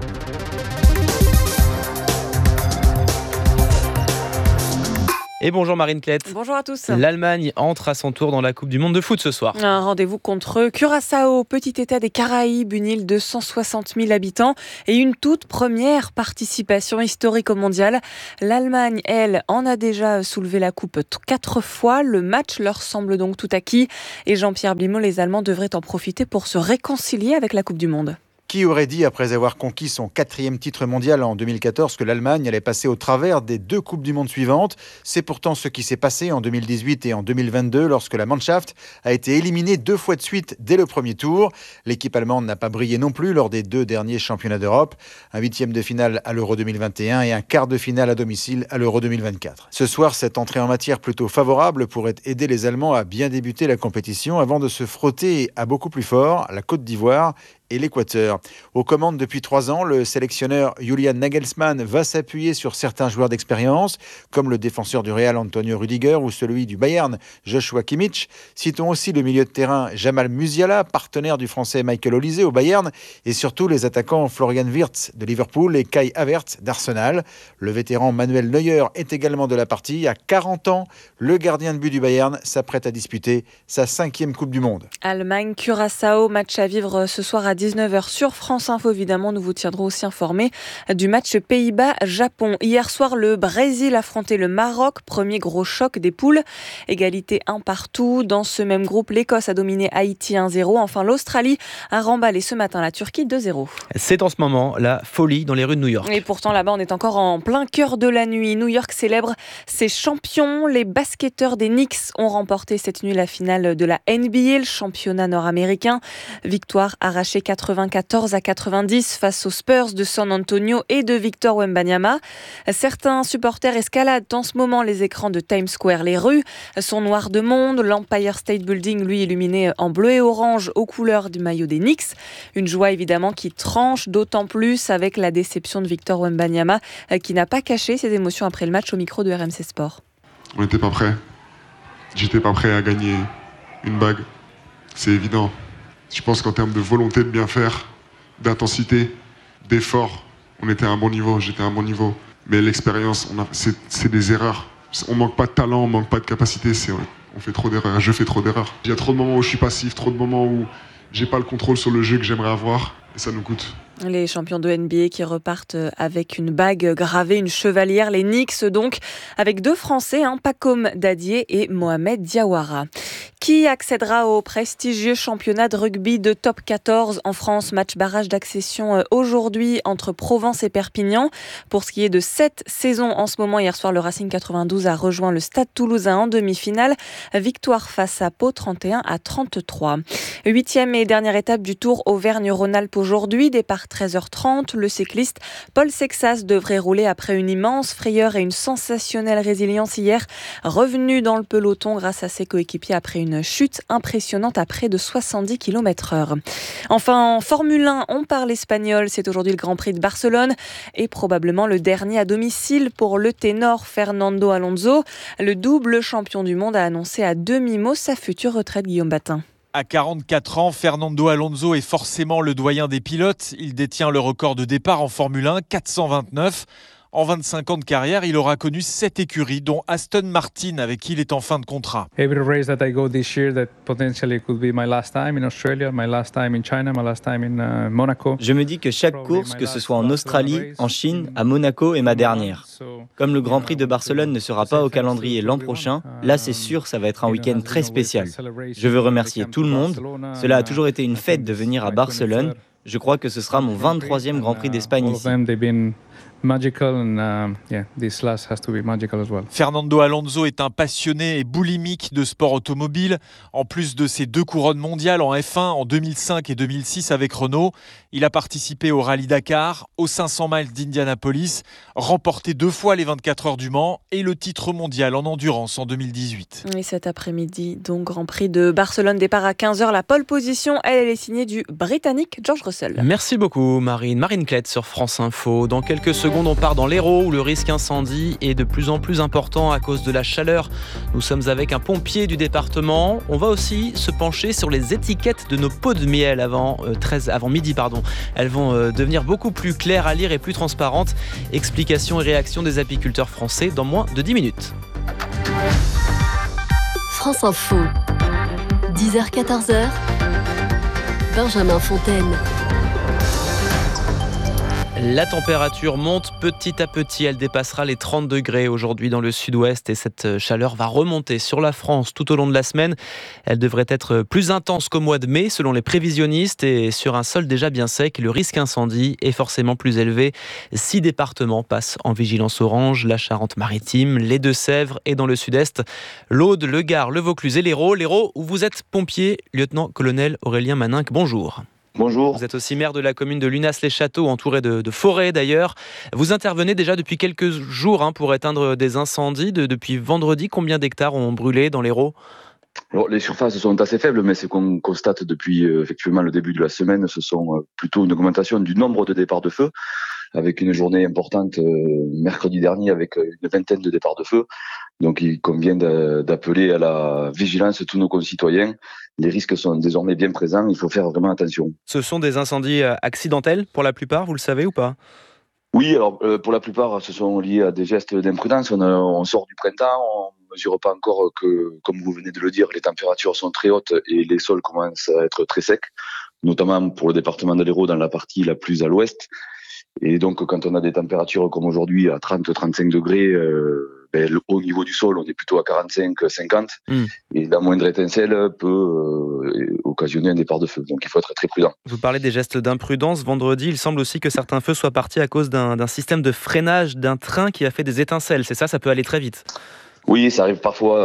Et bonjour Marine Klett. Bonjour à tous. L'Allemagne entre à son tour dans la Coupe du Monde de foot ce soir. Un rendez-vous contre Curaçao, petit état des Caraïbes, une île de 160 000 habitants et une toute première participation historique au mondial. L'Allemagne, elle, en a déjà soulevé la coupe 4 fois. Le match leur semble donc tout acquis et Jean-Pierre Blimaud, les Allemands devraient en profiter pour se réconcilier avec la Coupe du Monde. Qui aurait dit, après avoir conquis son 4e titre mondial en 2014, que l'Allemagne allait passer au travers des 2 Coupes du Monde suivantes ? C'est pourtant ce qui s'est passé en 2018 et en 2022, lorsque la Mannschaft a été éliminée 2 fois de suite dès le premier tour. L'équipe allemande n'a pas brillé non plus lors des 2 derniers championnats d'Europe. Un 8e de finale à l'Euro 2021 et un quart de finale à domicile à l'Euro 2024. Ce soir, cette entrée en matière plutôt favorable pourrait aider les Allemands à bien débuter la compétition avant de se frotter à beaucoup plus fort la Côte d'Ivoire et l'Équateur. Aux commandes depuis 3 ans, le sélectionneur Julian Nagelsmann va s'appuyer sur certains joueurs d'expérience, comme le défenseur du Real Antonio Rüdiger ou celui du Bayern Joshua Kimmich. Citons aussi le milieu de terrain Jamal Musiala, partenaire du français Michael Olise au Bayern, et surtout les attaquants Florian Wirtz de Liverpool et Kai Havertz d'Arsenal. Le vétéran Manuel Neuer est également de la partie. À 40 ans, le gardien de but du Bayern s'apprête à disputer sa 5e Coupe du Monde. Allemagne-Curaçao, match à vivre ce soir à 19h sur France Info. Évidemment, nous vous tiendrons aussi informés du match Pays-Bas-Japon. Hier soir, le Brésil affrontait le Maroc, premier gros choc des poules. Égalité 1 partout. Dans ce même groupe, l'Écosse a dominé Haïti 1-0. Enfin, l'Australie a remballé ce matin la Turquie 2-0. C'est en ce moment la folie dans les rues de New York. Et pourtant, là-bas, on est encore en plein cœur de la nuit. New York célèbre ses champions. Les basketteurs des Knicks ont remporté cette nuit la finale de la NBA, le championnat nord-américain. Victoire arrachée 94-90 face aux Spurs de San Antonio et de Victor Wembanyama. Certains supporters escaladent en ce moment les écrans de Times Square. Les rues sont noires de monde. L'Empire State Building, lui, illuminé en bleu et orange aux couleurs du maillot des Knicks. Une joie évidemment qui tranche d'autant plus avec la déception de Victor Wembanyama qui n'a pas caché ses émotions après le match au micro de RMC Sport. On n'était pas prêts. J'étais pas prêt à gagner une bague. C'est évident. Je pense qu'en termes de volonté de bien faire, d'intensité, d'effort, on était à un bon niveau, j'étais à un bon niveau. Mais l'expérience, c'est des erreurs. On manque pas de talent, on manque pas de capacité, on fait trop d'erreurs, je fais trop d'erreurs. Il y a trop de moments où je suis passif, trop de moments où j'ai pas le contrôle sur le jeu que j'aimerais avoir, et ça nous coûte. Les champions de NBA qui repartent avec une bague gravée, une chevalière, les Knicks donc, avec 2 Français, Pacom Dadier et Mohamed Diawara. Qui accédera au prestigieux championnat de rugby de top 14 en France? Match barrage d'accession aujourd'hui entre Provence et Perpignan. Pour ce qui est de cette saison en ce moment, hier soir, le Racing 92 a rejoint le Stade Toulousain en demi-finale. Victoire face à Pau 31-33. 8e et dernière étape du Tour Auvergne-Rhône-Alpes aujourd'hui. Départ 13h30. Le cycliste Paul Sexas devrait rouler après une immense frayeur et une sensationnelle résilience hier. Revenu dans le peloton grâce à ses coéquipiers après une chute impressionnante à près de 70 km/h. Enfin, en Formule 1, on parle espagnol. C'est aujourd'hui le Grand Prix de Barcelone et probablement le dernier à domicile pour le ténor Fernando Alonso. Le double champion du monde a annoncé à demi-mot sa future retraite, Guillaume Batin. À 44 ans, Fernando Alonso est forcément le doyen des pilotes. Il détient le record de départ en Formule 1, 429. En 25 ans de carrière, il aura connu 7 écuries, dont Aston Martin, avec qui il est en fin de contrat. Every race that I go this year, that potentially could be my last time in Australia, my last time in China, my last time in Monaco. Je me dis que chaque course, que ce soit en Australie, en Chine, à Monaco, est ma dernière. Comme le Grand Prix de Barcelone ne sera pas au calendrier l'an prochain, là c'est sûr, ça va être un week-end très spécial. Je veux remercier tout le monde. Cela a toujours été une fête de venir à Barcelone. Je crois que ce sera mon 23e Grand Prix d'Espagne ici. magical, and this last has to be magical as well. Fernando Alonso est un passionné et boulimique de sport automobile. En plus de ses 2 couronnes mondiales en F1 en 2005 et 2006 avec Renault, il a participé au Rallye Dakar, aux 500 miles d'Indianapolis, remporté 2 fois les 24 heures du Mans et le titre mondial en endurance en 2018. Et cet après-midi, donc Grand Prix de Barcelone, départ à 15h. La pole position, elle est signée du Britannique George Russell. Merci beaucoup Marine. Marine Klett sur France Info. Dans quelques secondes, on part dans l'Hérault où le risque incendie est de plus en plus important à cause de la chaleur. Nous sommes avec un pompier du département. On va aussi se pencher sur les étiquettes de nos pots de miel avant midi. Elles vont devenir beaucoup plus claires à lire et plus transparentes. Explications et réactions des apiculteurs français dans moins de 10 minutes. France Info, 10h-14h, Benjamin Fontaine. La température monte petit à petit, elle dépassera les 30 degrés aujourd'hui dans le sud-ouest et cette chaleur va remonter sur la France tout au long de la semaine. Elle devrait être plus intense qu'au mois de mai selon les prévisionnistes et sur un sol déjà bien sec, le risque incendie est forcément plus élevé. 6 départements passent en vigilance orange, la Charente-Maritime, les Deux-Sèvres et dans le sud-est, l'Aude, le Gard, le Vaucluse et l'Hérault. L'Hérault où vous êtes pompier, lieutenant-colonel Aurélien Maninck, bonjour. Bonjour. Vous êtes aussi maire de la commune de Lunas-les-Châteaux, entouré de forêts d'ailleurs. Vous intervenez déjà depuis quelques jours pour éteindre des incendies. Depuis vendredi, combien d'hectares ont brûlé dans l'Hérault ? Alors, les surfaces sont assez faibles, mais ce qu'on constate depuis effectivement le début de la semaine, ce sont plutôt une augmentation du nombre de départs de feu, avec une journée importante mercredi dernier avec une vingtaine de départs de feu. Donc il convient d'appeler à la vigilance tous nos concitoyens. Les risques sont désormais bien présents, il faut faire vraiment attention. Ce sont des incendies accidentels pour la plupart, vous le savez ou pas ? Oui, alors pour la plupart, ce sont liés à des gestes d'imprudence. On sort du printemps, on ne mesure pas encore que, comme vous venez de le dire, les températures sont très hautes et les sols commencent à être très secs, notamment pour le département de l'Hérault dans la partie la plus à l'ouest. Et donc, quand on a des températures comme aujourd'hui à 30-35 degrés, au niveau du sol, on est plutôt à 45-50. Et la moindre étincelle peut occasionner un départ de feu. Donc, il faut être très prudent. Vous parlez des gestes d'imprudence. Vendredi, il semble aussi que certains feux soient partis à cause d'un système de freinage d'un train qui a fait des étincelles. C'est ça, ça peut aller très vite. Oui, ça arrive parfois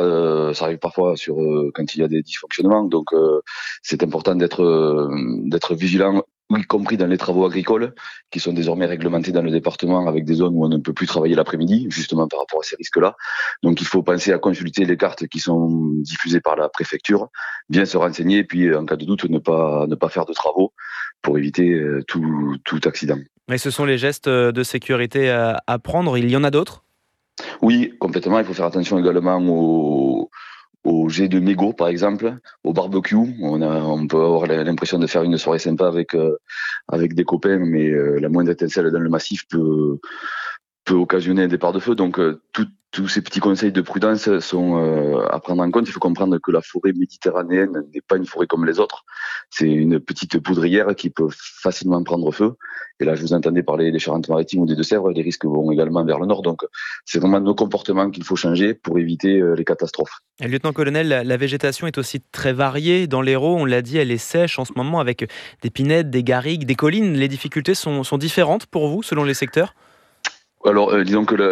sur quand il y a des dysfonctionnements. Donc, c'est important d'être vigilant, y compris dans les travaux agricoles, qui sont désormais réglementés dans le département avec des zones où on ne peut plus travailler l'après-midi, justement par rapport à ces risques-là. Donc il faut penser à consulter les cartes qui sont diffusées par la préfecture, bien se renseigner, et puis en cas de doute, ne pas faire de travaux pour éviter tout accident. Et ce sont les gestes de sécurité à prendre, il y en a d'autres ? Oui, complètement. Il faut faire attention également au jet de mégots, par exemple, au barbecue. On peut avoir l'impression de faire une soirée sympa avec des copains, mais la moindre étincelle dans le massif peut occasionner un départ de feu. Donc, tous ces petits conseils de prudence sont à prendre en compte. Il faut comprendre que la forêt méditerranéenne n'est pas une forêt comme les autres. C'est une petite poudrière qui peut facilement prendre feu. Et là, je vous entendais parler des Charentes-Maritimes ou des Deux-Sèvres. Les risques vont également vers le nord. Donc, c'est vraiment nos comportements qu'il faut changer pour éviter les catastrophes. Et lieutenant-colonel, la végétation est aussi très variée. Dans l'Hérault, on l'a dit, elle est sèche en ce moment avec des pinettes, des garrigues, des collines. Les difficultés sont différentes pour vous selon les secteurs ? Alors, disons que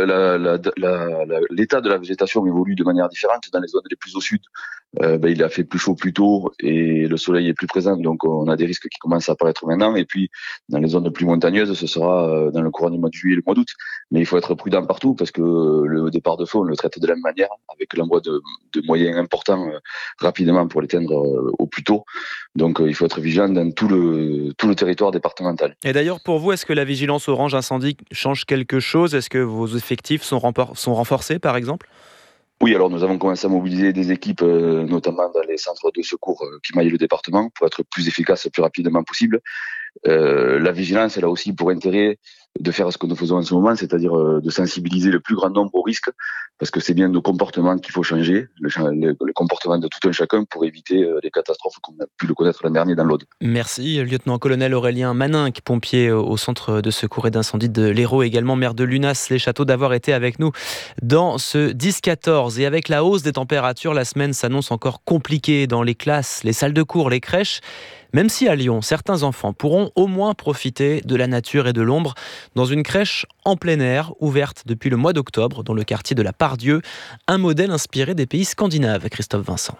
l'état de la végétation évolue de manière différente. Dans les zones les plus au sud, il a fait plus chaud plus tôt et le soleil est plus présent, donc on a des risques qui commencent à apparaître maintenant. Et puis, dans les zones plus montagneuses, ce sera dans le courant du mois de juillet et le mois d'août. Mais il faut être prudent partout parce que le départ de feu, on le traite de la même manière, avec l'envoi de moyens importants rapidement pour l'éteindre au plus tôt. Donc, il faut être vigilant dans tout le territoire départemental. Et d'ailleurs, pour vous, est-ce que la vigilance orange incendie change quelque chose ? Est-ce que vos effectifs sont renforcés, par exemple ? Oui, alors nous avons commencé à mobiliser des équipes, notamment dans les centres de secours qui maillent le département, pour être plus efficace le plus rapidement possible. La vigilance, elle a aussi pour intérêt de faire ce que nous faisons en ce moment, c'est-à-dire de sensibiliser le plus grand nombre aux risques, parce que c'est bien nos comportements qu'il faut changer, le comportement de tout un chacun pour éviter les catastrophes qu'on a pu le connaître l'an dernier dans l'Aude. Merci, lieutenant-colonel Aurélien Maninck, pompier au centre de secours et d'incendie de l'Hérault, également maire de Lunas-les-Châteaux, d'avoir été avec nous dans ce 10-14. Et avec la hausse des températures, la semaine s'annonce encore compliquée dans les classes, les salles de cours, les crèches. Même si à Lyon, certains enfants pourront au moins profiter de la nature et de l'ombre, dans une crèche en plein air, ouverte depuis le mois d'octobre dans le quartier de la Pardieu. Un modèle inspiré des pays scandinaves, Christophe Vincent.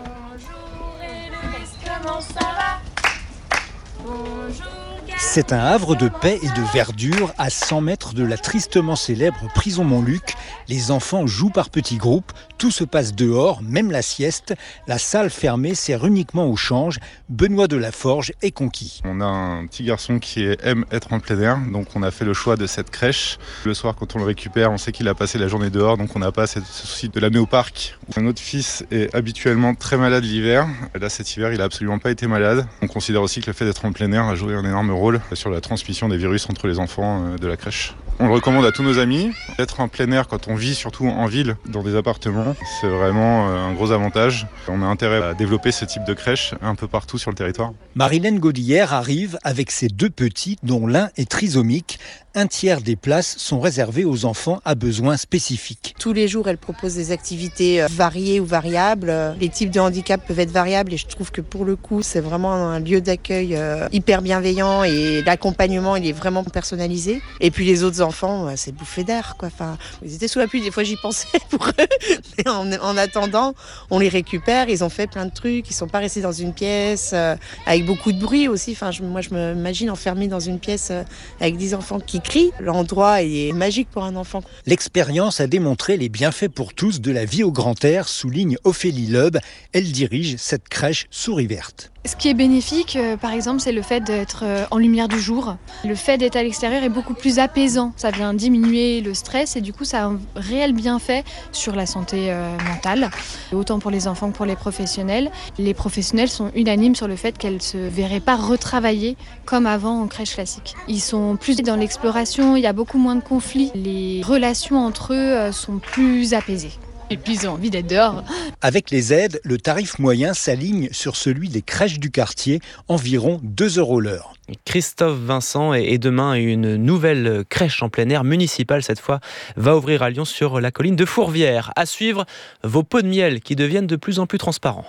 C'est un havre de paix et de verdure à 100 mètres de la tristement célèbre prison Montluc. Les enfants jouent par petits groupes, tout se passe dehors, même la sieste. La salle fermée sert uniquement au change. Benoît de la Forge est conquis. On a un petit garçon qui aime être en plein air, donc on a fait le choix de cette crèche. Le soir, quand on le récupère, on sait qu'il a passé la journée dehors, donc on n'a pas ce souci de l'amener au parc. Notre fils est habituellement très malade l'hiver. Là, cet hiver, il n'a absolument pas été malade. On considère aussi que le fait d'être en plein air a joué un énorme rôle sur la transmission des virus entre les enfants de la crèche. On le recommande à tous nos amis. Être en plein air quand on vit surtout en ville, dans des appartements, c'est vraiment un gros avantage. On a intérêt à développer ce type de crèche un peu partout sur le territoire. Marilène Godillère arrive avec ses 2 petits, dont l'un est trisomique. Un tiers des places sont réservées aux enfants à besoins spécifiques. Tous les jours, elle propose des activités variées ou variables. Les types de handicap peuvent être variables et je trouve que pour le coup, c'est vraiment un lieu d'accueil hyper bienveillant et l'accompagnement, il est vraiment personnalisé. Et puis les autres enfants, c'est bouffée d'air, quoi. Enfin, ils étaient sous la pluie, des fois j'y pensais pour eux. Mais en attendant, on les récupère, ils ont fait plein de trucs, ils sont pas restés dans une pièce avec beaucoup de bruit aussi. Enfin, moi je m'imagine enfermée dans une pièce avec 10 enfants qui crient. L'endroit est magique pour un enfant. L'expérience a démontré les bienfaits pour tous de la vie au grand air, souligne Ophélie Leub. Elle dirige cette crèche Souris Verte. Ce qui est bénéfique, par exemple, c'est le fait d'être en lumière du jour. Le fait d'être à l'extérieur est beaucoup plus apaisant. Ça vient diminuer le stress et du coup, ça a un réel bienfait sur la santé mentale, autant pour les enfants que pour les professionnels. Les professionnels sont unanimes sur le fait qu'elles ne se verraient pas retravailler comme avant en crèche classique. Ils sont plus dans l'exploration, il y a beaucoup moins de conflits. Les relations entre eux sont plus apaisées. Et puis ils ont envie d'être dehors. Avec les aides, le tarif moyen s'aligne sur celui des crèches du quartier, environ 2 € l'heure. Christophe Vincent, et demain une nouvelle crèche en plein air municipale cette fois va ouvrir à Lyon sur la colline de Fourvière. À suivre, vos pots de miel qui deviennent de plus en plus transparents.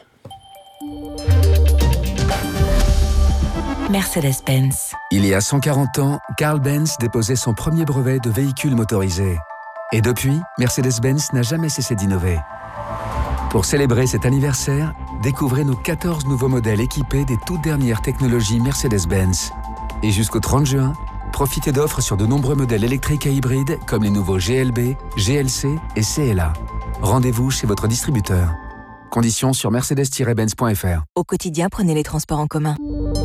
Mercedes-Benz. Il y a 140 ans, Carl Benz déposait son premier brevet de véhicule motorisé. Et depuis, Mercedes-Benz n'a jamais cessé d'innover. Pour célébrer cet anniversaire, découvrez nos 14 nouveaux modèles équipés des toutes dernières technologies Mercedes-Benz. Et jusqu'au 30 juin, profitez d'offres sur de nombreux modèles électriques et hybrides comme les nouveaux GLB, GLC et CLA. Rendez-vous chez votre distributeur. Conditions sur mercedes-benz.fr. Au quotidien, prenez les transports en commun.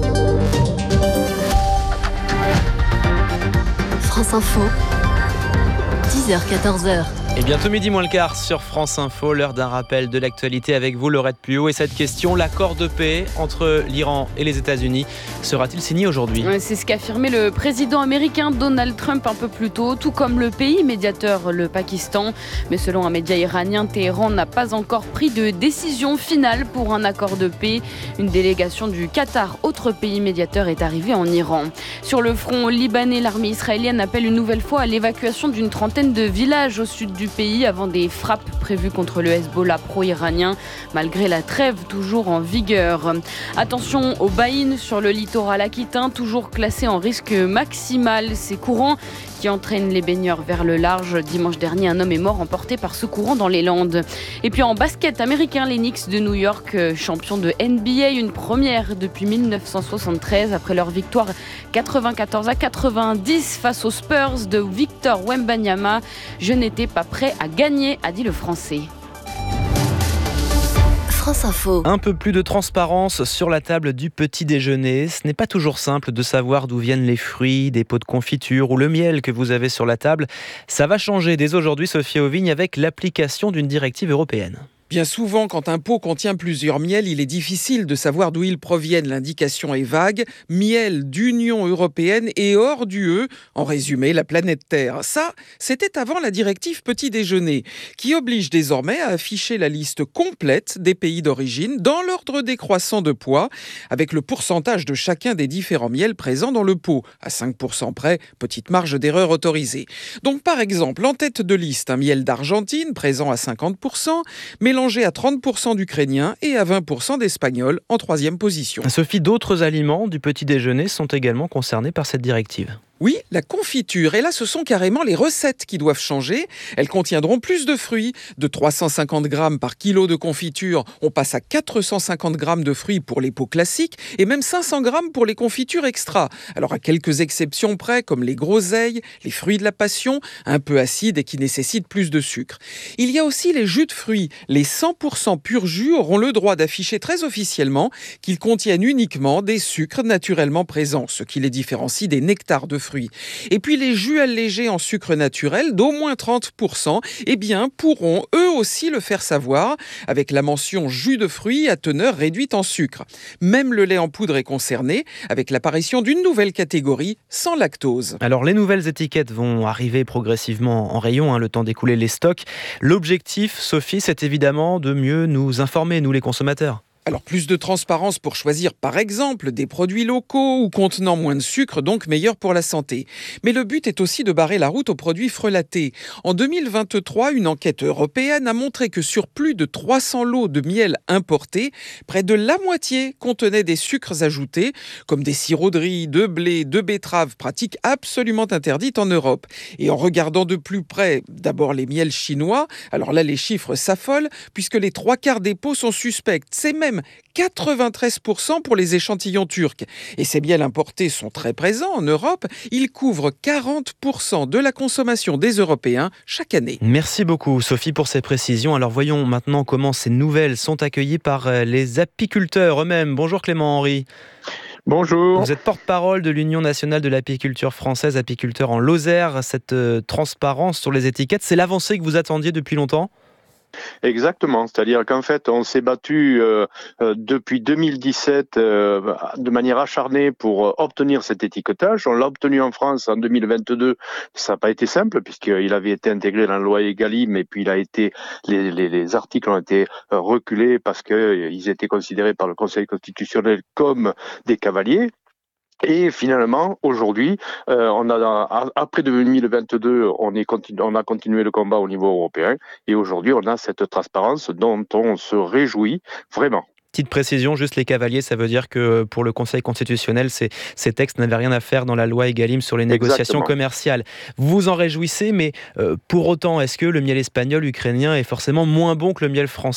France Info, 10h-14h. Et bientôt midi moins le quart sur France Info, l'heure d'un rappel de l'actualité avec vous, Laurette Puot. Et cette question, l'accord de paix entre l'Iran et les États-Unis sera-t-il signé aujourd'hui ? C'est ce qu'a affirmé le président américain Donald Trump un peu plus tôt, tout comme le pays médiateur, le Pakistan. Mais selon un média iranien, Téhéran n'a pas encore pris de décision finale pour un accord de paix. Une délégation du Qatar, autre pays médiateur, est arrivée en Iran. Sur le front libanais, l'armée israélienne appelle une nouvelle fois à l'évacuation d'une trentaine de villages au sud du pays avant des frappes prévues contre le Hezbollah pro-iranien, malgré la trêve toujours en vigueur. Attention aux baïnes sur le littoral aquitain, toujours classé en risque maximal. Ces courants qui entraînent les baigneurs vers le large. Dimanche dernier, un homme est mort emporté par ce courant dans les Landes. Et puis en basket américain, les Knicks de New York, champions de NBA, une première depuis 1973 après leur victoire 94-90 face aux Spurs de Victor Wembanyama. Je n'étais pas prêt à gagner, a dit le Français. France Info. Un peu plus de transparence sur la table du petit déjeuner. Ce n'est pas toujours simple de savoir d'où viennent les fruits, des pots de confiture ou le miel que vous avez sur la table. Ça va changer dès aujourd'hui, Sophia Auvigne, avec l'application d'une directive européenne. Bien souvent, quand un pot contient plusieurs miels, il est difficile de savoir d'où ils proviennent. L'indication est vague. Miel d'Union européenne et hors d'UE, en résumé, la planète Terre. Ça, c'était avant la directive petit déjeuner, qui oblige désormais à afficher la liste complète des pays d'origine dans l'ordre décroissant de poids, avec le pourcentage de chacun des différents miels présents dans le pot. À 5% près, petite marge d'erreur autorisée. Donc par exemple, en tête de liste, un miel d'Argentine, présent à 50%, mélangé à 30% d'Ukrainien et à 20% d'Espagnol en troisième position. Sophie, d'autres aliments du petit déjeuner sont également concernés par cette directive. Oui, la confiture. Et là, ce sont carrément les recettes qui doivent changer. Elles contiendront plus de fruits. De 350 grammes par kilo de confiture, on passe à 450 grammes de fruits pour les pots classiques et même 500 grammes pour les confitures extra. Alors, à quelques exceptions près, comme les groseilles, les fruits de la passion, un peu acides et qui nécessitent plus de sucre. Il y a aussi les jus de fruits. Les 100% pur jus auront le droit d'afficher très officiellement qu'ils contiennent uniquement des sucres naturellement présents, ce qui les différencie des nectars de fruits. Et puis les jus allégés en sucre naturel d'au moins 30%, pourront eux aussi le faire savoir avec la mention jus de fruits à teneur réduite en sucre. Même le lait en poudre est concerné avec l'apparition d'une nouvelle catégorie sans lactose. Alors les nouvelles étiquettes vont arriver progressivement en rayon, le temps d'écouler les stocks. L'objectif, Sophie, c'est évidemment de mieux nous informer, nous les consommateurs. Alors plus de transparence pour choisir par exemple des produits locaux ou contenant moins de sucre, donc meilleurs pour la santé. Mais le but est aussi de barrer la route aux produits frelatés. En 2023, une enquête européenne a montré que sur plus de 300 lots de miel importés, près de la moitié contenaient des sucres ajoutés, comme des sirops de riz, de blé, de betterave, pratique absolument interdite en Europe. Et en regardant de plus près, d'abord les miels chinois, alors là les chiffres s'affolent, puisque les 3/4 des pots sont suspects. C'est même 93% pour les échantillons turcs. Et ces miels importés sont très présents en Europe. Ils couvrent 40% de la consommation des Européens chaque année. Merci beaucoup Sophie pour ces précisions. Alors voyons maintenant comment ces nouvelles sont accueillies par les apiculteurs eux-mêmes. Bonjour Clément Henry. Bonjour. Vous êtes porte-parole de l'Union nationale de l'apiculture française, apiculteur en Lozère. Cette transparence sur les étiquettes, c'est l'avancée que vous attendiez depuis longtemps ? Exactement, c'est-à-dire qu'en fait on s'est battu depuis 2017 de manière acharnée pour obtenir cet étiquetage. On l'a obtenu en France en 2022, ça n'a pas été simple puisqu'il avait été intégré dans la loi Egalim et puis les articles ont été reculés parce qu'ils étaient considérés par le Conseil constitutionnel comme des cavaliers. Et finalement, aujourd'hui, après 2022, on a continué le combat au niveau européen. Et aujourd'hui, on a cette transparence dont on se réjouit vraiment. Petite précision, juste les cavaliers, ça veut dire que pour le Conseil constitutionnel, ces textes n'avaient rien à faire dans la loi Egalim sur les négociations commerciales. Vous vous en réjouissez, mais pour autant, est-ce que le miel espagnol, ukrainien est forcément moins bon que le miel français ?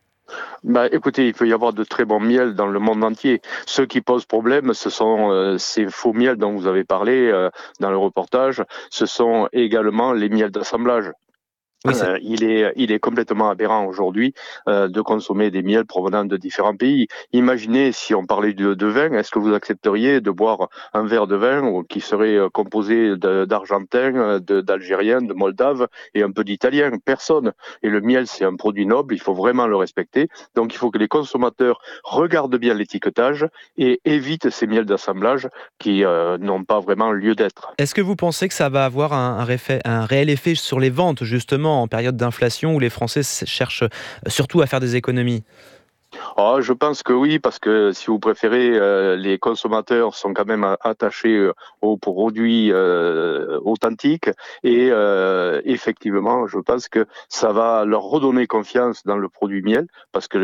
Écoutez, il peut y avoir de très bons miels dans le monde entier. Ce qui pose problème, ce sont ces faux miels dont vous avez parlé dans le reportage. Ce sont également les miels d'assemblage. Oui, il est complètement aberrant aujourd'hui de consommer des miels provenant de différents pays. Imaginez si on parlait de vin, est-ce que vous accepteriez de boire un verre de vin qui serait composé d'Argentins, d'Algériens, de Moldaves et un peu d'Italiens? Personne. Et le miel, c'est un produit noble, il faut vraiment le respecter. Donc il faut que les consommateurs regardent bien l'étiquetage et évitent ces miels d'assemblage qui n'ont pas vraiment lieu d'être. Est-ce que vous pensez que ça va avoir un réel effet sur les ventes, justement, en période d'inflation où les Français cherchent surtout à faire des économies ? Je pense que oui, parce que si vous préférez, les consommateurs sont quand même attachés aux produits authentiques et effectivement, je pense que ça va leur redonner confiance dans le produit miel, parce que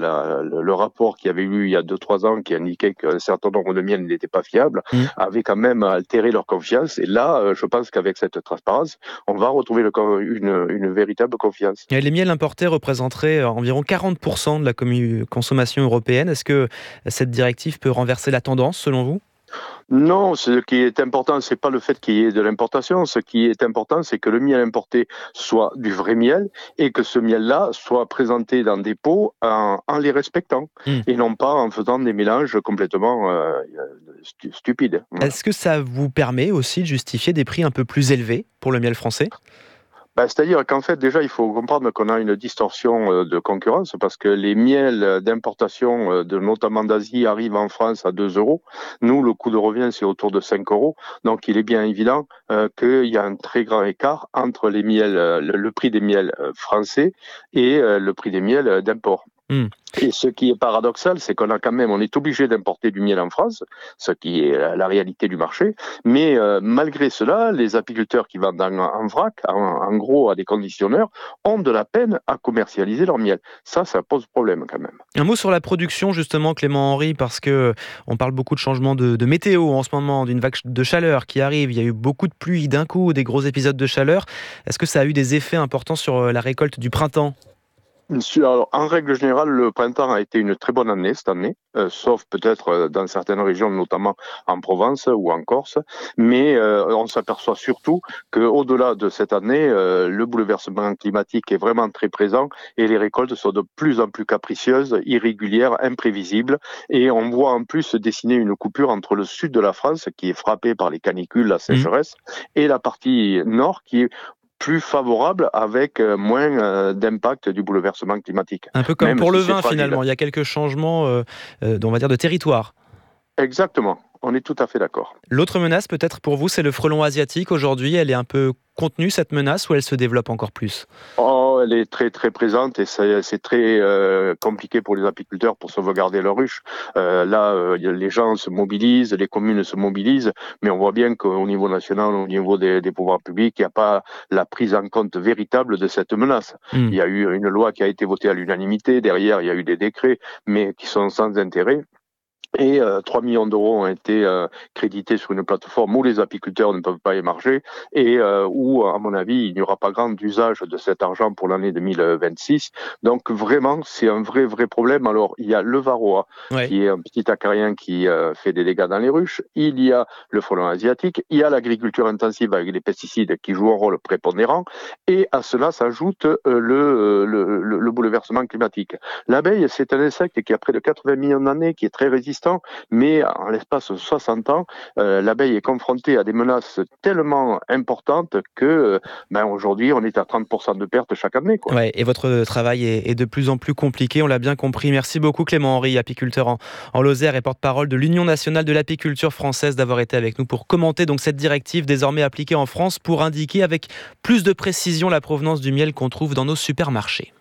le rapport qu'il y avait eu il y a 2-3 ans qui indiquait qu'un certain nombre de miels n'étaient pas fiables avait quand même altéré leur confiance. Et là, je pense qu'avec cette transparence, on va retrouver une véritable confiance. Et les miels importés représenteraient environ 40% de la consommation européenne. Est-ce que cette directive peut renverser la tendance, selon vous ? Non, ce qui est important, c'est pas le fait qu'il y ait de l'importation. Ce qui est important, c'est que le miel importé soit du vrai miel et que ce miel-là soit présenté dans des pots en les respectant et non pas en faisant des mélanges complètement stupides. Est-ce que ça vous permet aussi de justifier des prix un peu plus élevés pour le miel français ? C'est-à-dire qu'en fait, déjà, il faut comprendre qu'on a une distorsion de concurrence parce que les miels d'importation, notamment d'Asie, arrivent en France à 2 €. Nous, le coût de revient, c'est autour de 5 €. Donc, il est bien évident qu'il y a un très grand écart entre les miels, le prix des miels français et le prix des miels d'import. Et ce qui est paradoxal, c'est qu'on on est obligé d'importer du miel en France, ce qui est la réalité du marché. Mais malgré cela, les apiculteurs qui vendent en vrac, en gros à des conditionneurs, ont de la peine à commercialiser leur miel. Ça pose problème quand même. Un mot sur la production justement, Clément Henry, parce que on parle beaucoup de changements de météo en ce moment, d'une vague de chaleur qui arrive. Il y a eu beaucoup de pluie d'un coup, des gros épisodes de chaleur. Est-ce que ça a eu des effets importants sur la récolte du printemps ? Alors, en règle générale, le printemps a été une très bonne année cette année, sauf peut-être dans certaines régions, notamment en Provence ou en Corse. Mais on s'aperçoit surtout qu'au-delà de cette année, le bouleversement climatique est vraiment très présent et les récoltes sont de plus en plus capricieuses, irrégulières, imprévisibles. Et on voit en plus se dessiner une coupure entre le sud de la France, qui est frappé par les canicules, la sécheresse, et la partie nord, qui est plus favorable avec moins d'impact du bouleversement climatique. Un peu comme même pour le vin finalement, il y a quelques changements on va dire de territoire. Exactement, on est tout à fait d'accord. L'autre menace peut-être pour vous, c'est le frelon asiatique. Aujourd'hui, elle est un peu contenue cette menace ou elle se développe encore plus ? Elle est très très présente et c'est très compliqué pour les apiculteurs pour sauvegarder leur ruche. Les gens se mobilisent, les communes se mobilisent, mais on voit bien qu'au niveau national, au niveau des pouvoirs publics, il n'y a pas la prise en compte véritable de cette menace. Il y a eu une loi qui a été votée à l'unanimité, derrière il y a eu des décrets, mais qui sont sans intérêt. Et 3 millions d'euros ont été crédités sur une plateforme où les apiculteurs ne peuvent pas émarger et où, à mon avis, il n'y aura pas grand usage de cet argent pour l'année 2026. Donc vraiment, c'est un vrai problème. Alors, il y a le varroa, qui est un petit acarien qui fait des dégâts dans les ruches. Il y a le frelon asiatique. Il y a l'agriculture intensive avec les pesticides qui jouent un rôle prépondérant. Et à cela s'ajoute le bouleversement climatique. L'abeille, c'est un insecte qui a près de 80 millions d'années, qui est très résistant. Mais en l'espace de 60 ans, l'abeille est confrontée à des menaces tellement importantes que aujourd'hui, on est à 30% de pertes chaque année. Ouais, et votre travail est de plus en plus compliqué, on l'a bien compris. Merci beaucoup Clément Henry, apiculteur en Lozère et porte-parole de l'Union nationale de l'apiculture française, d'avoir été avec nous pour commenter donc cette directive désormais appliquée en France pour indiquer avec plus de précision la provenance du miel qu'on trouve dans nos supermarchés.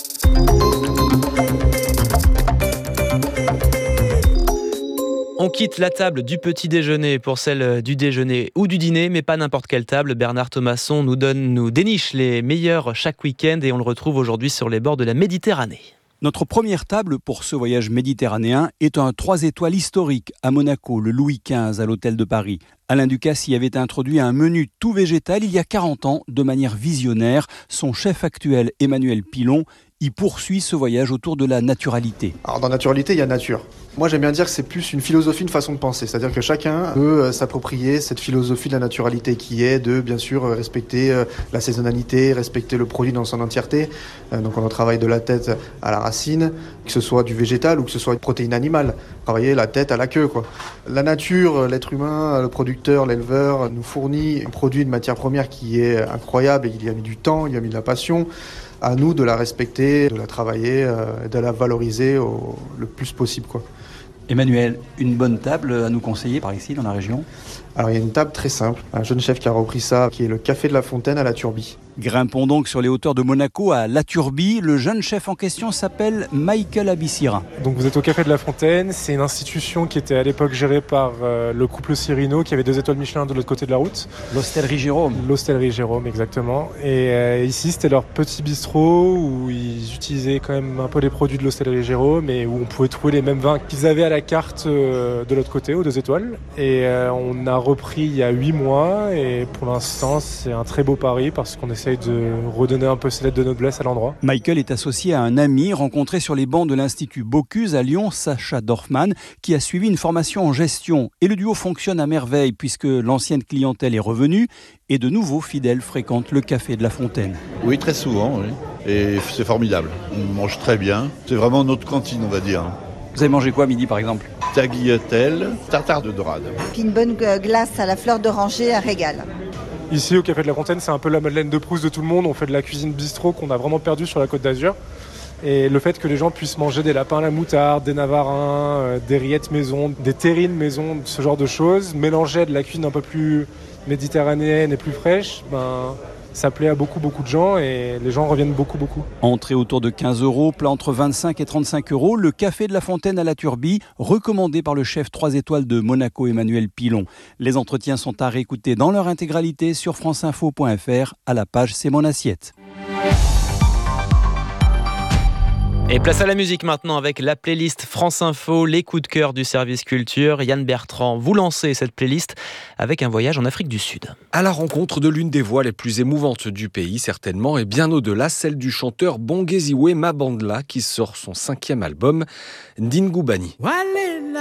On quitte la table du petit déjeuner pour celle du déjeuner ou du dîner, mais pas n'importe quelle table. Bernard Thomasson nous déniche les meilleurs chaque week-end et on le retrouve aujourd'hui sur les bords de la Méditerranée. Notre première table pour ce voyage méditerranéen est un 3 étoiles historique à Monaco, le Louis XV à l'hôtel de Paris. Alain Ducasse y avait introduit un menu tout végétal il y a 40 ans de manière visionnaire. Son chef actuel, Emmanuel Pilon, y poursuit ce voyage autour de la naturalité. Alors dans naturalité, il y a nature. Moi j'aime bien dire que c'est plus une philosophie, une façon de penser. C'est-à-dire que chacun peut s'approprier cette philosophie de la naturalité qui est de bien sûr respecter la saisonnalité, respecter le produit dans son entièreté. Donc on travaille de la tête à la racine, que ce soit du végétal ou que ce soit une protéine animale. Travailler la tête à la queue, quoi. La nature, l'être humain, le producteur, l'éleveur nous fournit un produit, une matière première qui est incroyable et il y a mis du temps, il y a mis de la passion. À nous de la respecter, de la travailler, de la valoriser le plus possible, quoi. Emmanuel, une bonne table à nous conseiller par ici dans la région ? Alors il y a une table très simple, un jeune chef qui a repris ça, qui est le Café de la Fontaine à la Turbie. Grimpons donc sur les hauteurs de Monaco à La Turbie. Le jeune chef en question s'appelle Michael Abissira. Donc vous êtes au Café de la Fontaine, c'est une institution qui était à l'époque gérée par le couple Cirino qui avait 2 étoiles Michelin de l'autre côté de la route. L'Hostellerie Jérôme. L'Hostellerie Jérôme, exactement. Et ici c'était leur petit bistrot où ils utilisaient quand même un peu les produits de l'Hostellerie Jérôme et où on pouvait trouver les mêmes vins qu'ils avaient à la carte de l'autre côté, aux 2 étoiles. Et on a repris il y a 8 mois et pour l'instant c'est un très beau pari parce qu'on essaye de redonner un peu ses lettres de noblesse à l'endroit. Michael est associé à un ami rencontré sur les bancs de l'Institut Bocuse à Lyon, Sacha Dorfman, qui a suivi une formation en gestion. Et le duo fonctionne à merveille puisque l'ancienne clientèle est revenue et de nouveaux fidèles fréquentent le Café de la Fontaine. Oui, très souvent, oui. Et c'est formidable. On mange très bien. C'est vraiment notre cantine, on va dire. Vous avez mangé quoi midi par exemple ? Tagliatelle, tartare de dorade. Puis une bonne glace à la fleur d'oranger, un régal. Ici au Café de la Fontaine, c'est un peu la Madeleine de Proust de tout le monde. On fait de la cuisine bistrot qu'on a vraiment perdu sur la Côte d'Azur. Et le fait que les gens puissent manger des lapins à la moutarde, des navarins, des rillettes maison, des terrines maison, ce genre de choses, mélangées à de la cuisine un peu plus méditerranéenne et plus fraîche, Ça plaît à beaucoup de gens et les gens reviennent beaucoup. Entrée autour de 15 €, plat entre 25 et 35 €, le café de la Fontaine à la Turbie, recommandé par le chef 3 étoiles de Monaco, Emmanuel Pilon. Les entretiens sont à réécouter dans leur intégralité sur franceinfo.fr à la page C'est mon assiette. Et place à la musique maintenant avec la playlist France Info, les coups de cœur du service culture. Yann Bertrand, vous lancez cette playlist avec un voyage en Afrique du Sud. À la rencontre de l'une des voix les plus émouvantes du pays, certainement, et bien au-delà, celle du chanteur Bongeziwe Mabandla qui sort son 5e album, Ndingubani.